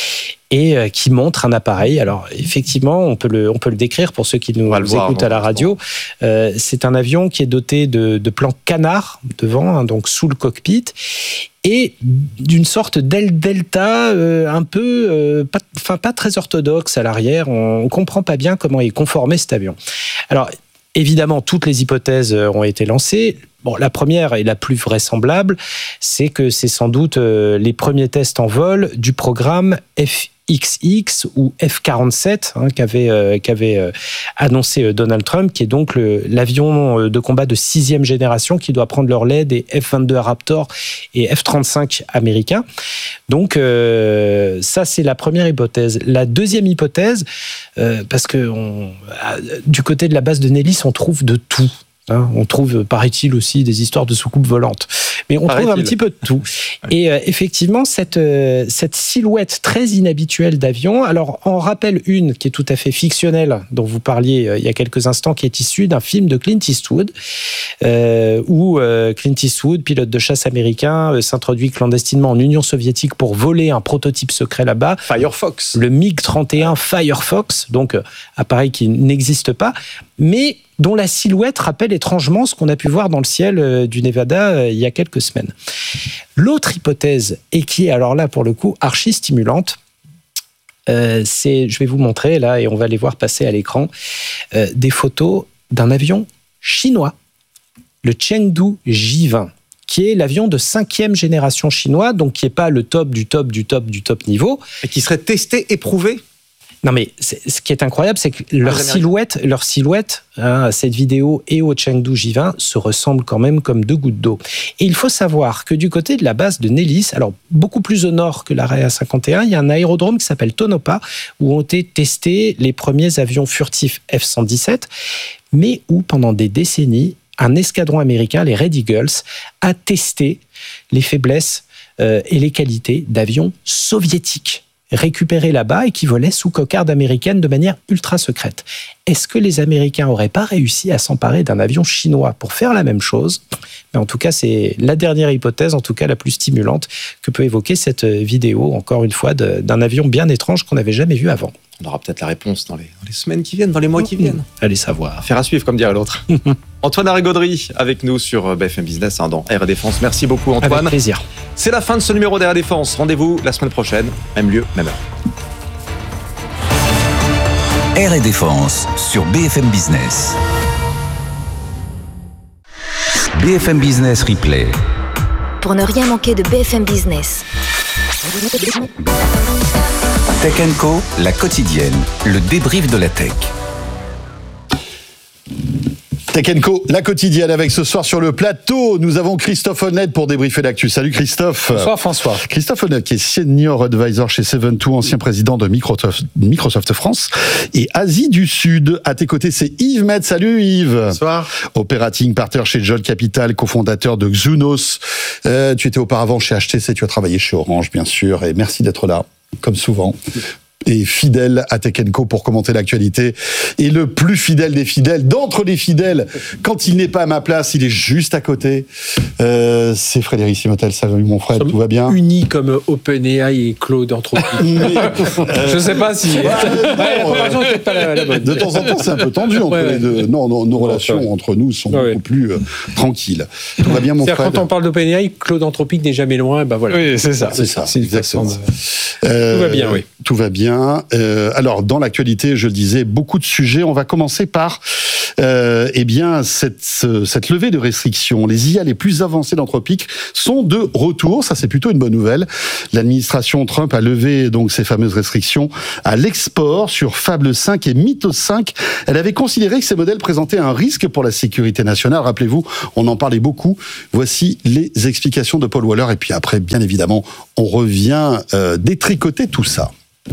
et qui montre un appareil. Alors, effectivement, on peut le, on peut le décrire pour ceux qui nous, nous voir, écoutent non, à la radio. Euh, c'est un avion qui est doté de, de plans canard devant, hein, donc sous le cockpit, et d'une sorte d'aile delta euh, un peu, euh, pas, enfin, pas très orthodoxe à l'arrière. On ne comprend pas bien comment est conformé cet avion. Alors, évidemment, toutes les hypothèses ont été lancées. Bon, la première et la plus vraisemblable, c'est que c'est sans doute euh, les premiers tests en vol du programme F X X ou F quarante-sept hein, qu'avait, euh, qu'avait euh, annoncé euh, Donald Trump, qui est donc le, l'avion de combat de sixième génération qui doit prendre le relais des F vingt-deux Raptor et F trente-cinq américains. Donc euh, ça, c'est la première hypothèse. La deuxième hypothèse, euh, parce que on, du côté de la base de Nellis, on trouve de tout. Hein, on trouve, paraît-il, aussi des histoires de soucoupes volantes. Mais on paraît-il. trouve un petit peu de tout. Et euh, effectivement, cette, euh, cette silhouette très inhabituelle d'avion, alors on rappelle une qui est tout à fait fictionnelle, dont vous parliez euh, il y a quelques instants, qui est issue d'un film de Clint Eastwood, euh, où euh, Clint Eastwood, pilote de chasse américain, euh, s'introduit clandestinement en Union soviétique pour voler un prototype secret là-bas. Firefox. Le MiG trente et un Firefox, donc euh, appareil qui n'existe pas, mais dont la silhouette rappelle étrangement ce qu'on a pu voir dans le ciel du Nevada il y a quelques semaines. L'autre hypothèse, et qui est alors là pour le coup archi stimulante, euh, c'est, je vais vous montrer là, et on va les voir passer à l'écran, euh, des photos d'un avion chinois, le Chengdu J vingt, qui est l'avion de cinquième génération chinois, donc qui n'est pas le top du top du top du top niveau. Et qui serait testé, éprouvé. Non mais ce qui est incroyable, c'est que leur silhouette, leur silhouette hein, à cette vidéo et au Chengdu J vingt se ressemblent quand même comme deux gouttes d'eau. Et il faut savoir que du côté de la base de Nellis, alors beaucoup plus au nord que l'Area cinquante et un, il y a un aérodrome qui s'appelle Tonopah, où ont été testés les premiers avions furtifs F cent dix-sept, mais où pendant des décennies, un escadron américain, les Red Eagles, a testé les faiblesses euh, et les qualités d'avions soviétiques récupérés là-bas et qui volaient sous cocarde américaine de manière ultra secrète. Est-ce que les Américains n'auraient pas réussi à s'emparer d'un avion chinois pour faire la même chose ? Mais en tout cas, c'est la dernière hypothèse, en tout cas la plus stimulante, que peut évoquer cette vidéo, encore une fois, de, d'un avion bien étrange qu'on n'avait jamais vu avant. On aura peut-être la réponse dans les, dans les semaines qui viennent, dans les mois qui viennent. Allez savoir. Affaire à suivre, comme dirait l'autre. Antoine Larigauderie avec nous sur B F M Business hein, dans R et Défense. Merci beaucoup Antoine. Avec plaisir. C'est la fin de ce numéro d'R et Défense. Rendez-vous la semaine prochaine, même lieu, même heure. R et Défense sur B F M Business. B F M Business Replay. Pour ne rien manquer de B F M Business. Tech and Co, la quotidienne, le débrief de la tech. Tech and Co, la quotidienne avec ce soir sur le plateau. Nous avons Christophe Honnête pour débriefer l'actu. Salut Christophe. Bonsoir François. Christophe Honnête qui est senior advisor chez Seven Two, ancien président de Microsoft, Microsoft France et Asie du Sud. À tes côtés, c'est Yves Med. Salut Yves. Bonsoir. Operating partner chez Jolt Capital, cofondateur de Xunos. Euh, tu étais auparavant chez H T C, tu as travaillé chez Orange bien sûr. Et merci d'être là, comme souvent. Et fidèle à Tech and Co pour commenter l'actualité. Et le plus fidèle des fidèles, d'entre les fidèles, quand il n'est pas à ma place, il est juste à côté. Euh, c'est Frédéric Simotel. Salut mon frère, tout va bien? Unis comme OpenAI et Claude Anthropic. euh, Je sais pas si. Ouais, la comparaison n'est peut-être pas la, la bonne. De temps en temps, c'est un peu tendu entre ouais, les deux. Non, non nos relations ouais. entre nous sont ouais. beaucoup plus euh, tranquilles. Tout va bien, mon frère? Quand on parle d'OpenAI, Claude Anthropic n'est jamais loin. Ben voilà. Oui, c'est ça. C'est ça. C'est exactement. De... Euh, tout va bien, oui. Tout va bien. Euh, alors, dans l'actualité, je le disais, beaucoup de sujets. On va commencer par euh, eh bien, cette, cette levée de restrictions. Les I A les plus avancées d'Anthropic sont de retour. Ça, c'est plutôt une bonne nouvelle. L'administration Trump a levé donc ces fameuses restrictions à l'export sur Fable cinq et Mythos cinq. Elle avait considéré que ces modèles présentaient un risque pour la sécurité nationale. Rappelez-vous, on en parlait beaucoup. Voici les explications de Paul Waller. Et puis après, bien évidemment, on revient euh, détricoter tout ça.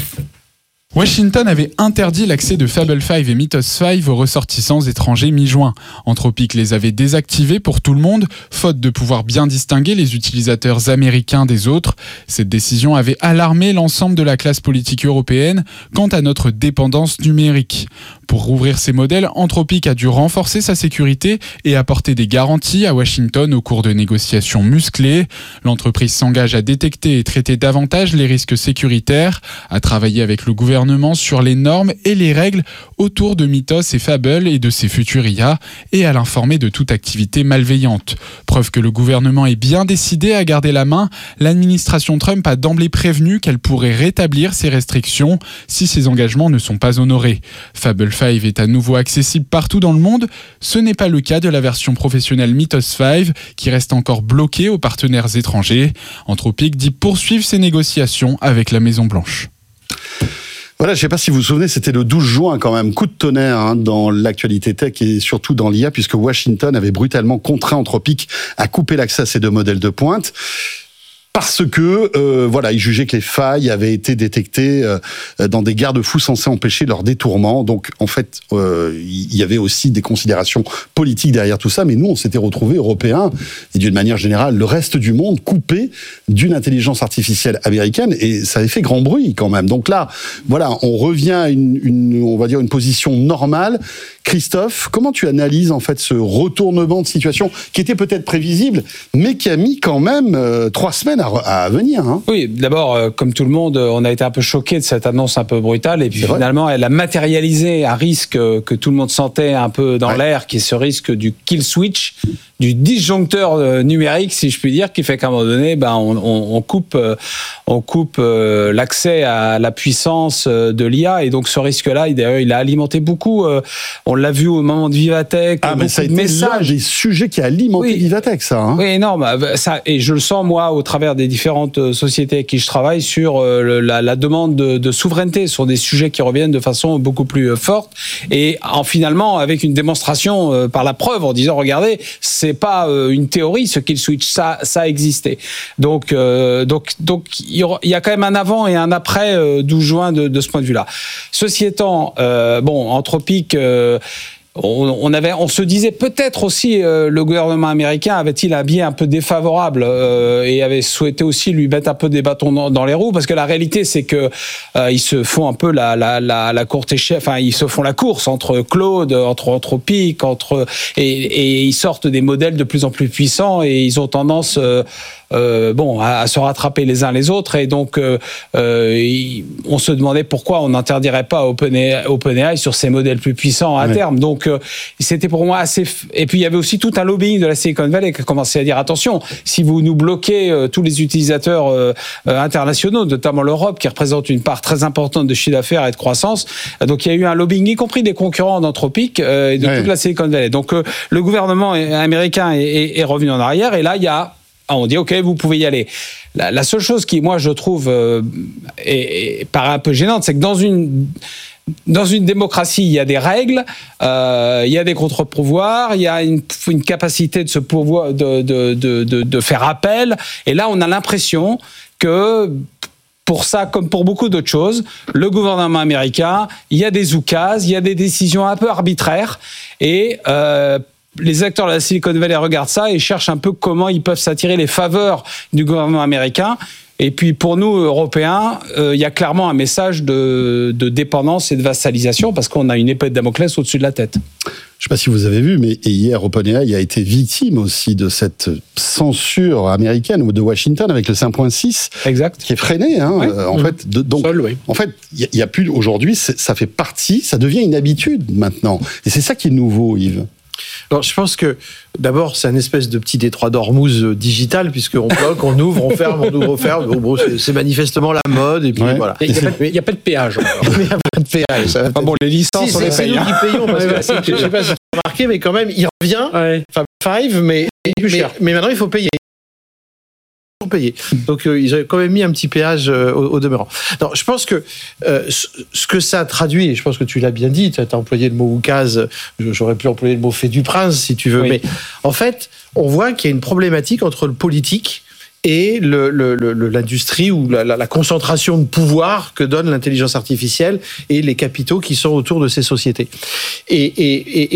Washington avait interdit l'accès de Fable cinq et Mythos cinq aux ressortissants étrangers mi-juin. Anthropic les avait désactivés pour tout le monde, faute de pouvoir bien distinguer les utilisateurs américains des autres. Cette décision avait alarmé l'ensemble de la classe politique européenne quant à notre dépendance numérique. Pour rouvrir ces modèles, Anthropic a dû renforcer sa sécurité et apporter des garanties à Washington au cours de négociations musclées. L'entreprise s'engage à détecter et traiter davantage les risques sécuritaires, à travailler avec le gouvernement sur les normes et les règles autour de Mythos et Fable et de ses futurs I A, et à l'informer de toute activité malveillante. Preuve que le gouvernement est bien décidé à garder la main, l'administration Trump a d'emblée prévenu qu'elle pourrait rétablir ces restrictions si ses engagements ne sont pas honorés. Fable cinq est à nouveau accessible partout dans le monde. Ce n'est pas le cas de la version professionnelle Mythos cinq, qui reste encore bloquée aux partenaires étrangers. Anthropic dit poursuivre ses négociations avec la Maison-Blanche. Voilà, je ne sais pas si vous vous souvenez, c'était le douze juin quand même, coup de tonnerre hein, dans l'actualité tech et surtout dans l'I A, puisque Washington avait brutalement contraint Anthropic à couper l'accès à ces deux modèles de pointe. Parce que euh, voilà, ils jugeaient que les failles avaient été détectées euh, dans des garde-fous censés empêcher leur détournement. Donc en fait, euh, il y avait aussi des considérations politiques derrière tout ça. Mais nous, on s'était retrouvés Européens et d'une manière générale, le reste du monde coupé d'une intelligence artificielle américaine, et ça avait fait grand bruit quand même. Donc là, voilà, on revient à une, une on va dire une position normale. Christophe, comment tu analyses en fait ce retournement de situation qui était peut-être prévisible, mais qui a mis quand même euh, trois semaines à, à venir hein. Oui, d'abord, euh, comme tout le monde, on a été un peu choqués de cette annonce un peu brutale, et puis C'est finalement, vrai. elle a matérialisé un risque que tout le monde sentait un peu dans ouais. l'air, qui est ce risque du kill switch, du disjoncteur numérique, si je puis dire, qui fait qu'à un moment donné, ben, on, on, on coupe, on coupe euh, l'accès à la puissance de l'I A, et donc ce risque-là, il, d'ailleurs, il a alimenté beaucoup. Euh, on l'a vu au moment de Vivatech. Ah, mais ça a été messages. Des sujets qui a alimenté oui. Vivatech, ça. Hein. Oui, énorme. Ça, et je le sens, moi, au travers des différentes sociétés avec qui je travaille, sur euh, la, la demande de, de souveraineté, sur des sujets qui reviennent de façon beaucoup plus forte, et en finalement, avec une démonstration euh, par la preuve, en disant, regardez, c'est pas euh, une théorie, ce kill switch, ça, ça existait. Donc, euh, donc, donc, il y a quand même un avant et un après euh, douze juin de, de ce point de vue-là. Ceci étant, euh, bon, Anthropic, euh, On, on, avait, on se disait peut-être aussi euh, le gouvernement américain avait-il un biais un peu défavorable euh, et avait souhaité aussi lui mettre un peu des bâtons dans, dans les roues, parce que la réalité c'est que euh, ils se font un peu la, la, la, la courte échelle, enfin ils se font la course entre Claude, entre Anthropic, entre et, et ils sortent des modèles de plus en plus puissants, et ils ont tendance euh, Euh, bon, à, à se rattraper les uns les autres, et donc euh, euh, on se demandait pourquoi on n'interdirait pas OpenAI, OpenAI sur ces modèles plus puissants à ouais. terme. Donc euh, c'était pour moi assez. F... Et puis il y avait aussi tout un lobbying de la Silicon Valley qui a commencé à dire attention, si vous nous bloquez euh, tous les utilisateurs euh, euh, internationaux, notamment l'Europe qui représente une part très importante de chiffre d'affaires et de croissance. Euh, donc il y a eu un lobbying, y compris des concurrents d'Anthropic euh, et de ouais. toute la Silicon Valley. Donc euh, le gouvernement américain est, est, est revenu en arrière, et là il y a on dit ok, vous pouvez y aller. La, la seule chose qui, moi, je trouve euh, est, est, paraît un peu gênante, c'est que dans une dans une démocratie, il y a des règles, euh, il y a des contre-pouvoirs, il y a une, une capacité de, se pouvoir, de, de, de, de, de faire appel. Et là, on a l'impression que pour ça, comme pour beaucoup d'autres choses, le gouvernement américain, il y a des oukases, il y a des décisions un peu arbitraires. Et euh, les acteurs de la Silicon Valley regardent ça et cherchent un peu comment ils peuvent s'attirer les faveurs du gouvernement américain. Et puis pour nous, Européens, euh, il y a clairement un message de, de dépendance et de vassalisation parce qu'on a une épée de Damoclès au-dessus de la tête. Je ne sais pas si vous avez vu, mais hier, OpenAI a été victime aussi de cette censure américaine ou de Washington avec le cinq point six, exact, qui est freiné. Hein, oui. euh, en mmh. fait, de, donc, Seul, oui. en fait, il y, y a plus aujourd'hui, ça fait partie, ça devient une habitude maintenant, et c'est ça qui est nouveau, Yves. Alors, je pense que d'abord, c'est un espèce de petit détroit d'Ormuz digital, puisqu'on bloque, on ouvre, on ferme, on ouvre, on ferme. Bon, bon, c'est, c'est manifestement la mode, et puis ouais. voilà. Il n'y a, a pas de péage. Il n'y a pas de péage. Ça ah bon, les licences, si, on les c'est, paye. C'est nous qui payons, parce que c'est, je ne sais pas si tu as remarqué, mais quand même, il revient, ouais. Fab Five, mais, mais, mais maintenant, il faut payer. Payé. Donc euh, ils ont quand même mis un petit péage euh, au, au demeurant. Non, je pense que euh, ce, ce que ça traduit, et je pense que tu l'as bien dit, tu as employé le mot oukase, j'aurais pu employer le mot fait du prince si tu veux, oui. mais en fait, on voit qu'il y a une problématique entre le politique et le, le, le, l'industrie ou la, la, la concentration de pouvoir que donne l'intelligence artificielle et les capitaux qui sont autour de ces sociétés. Et, et, et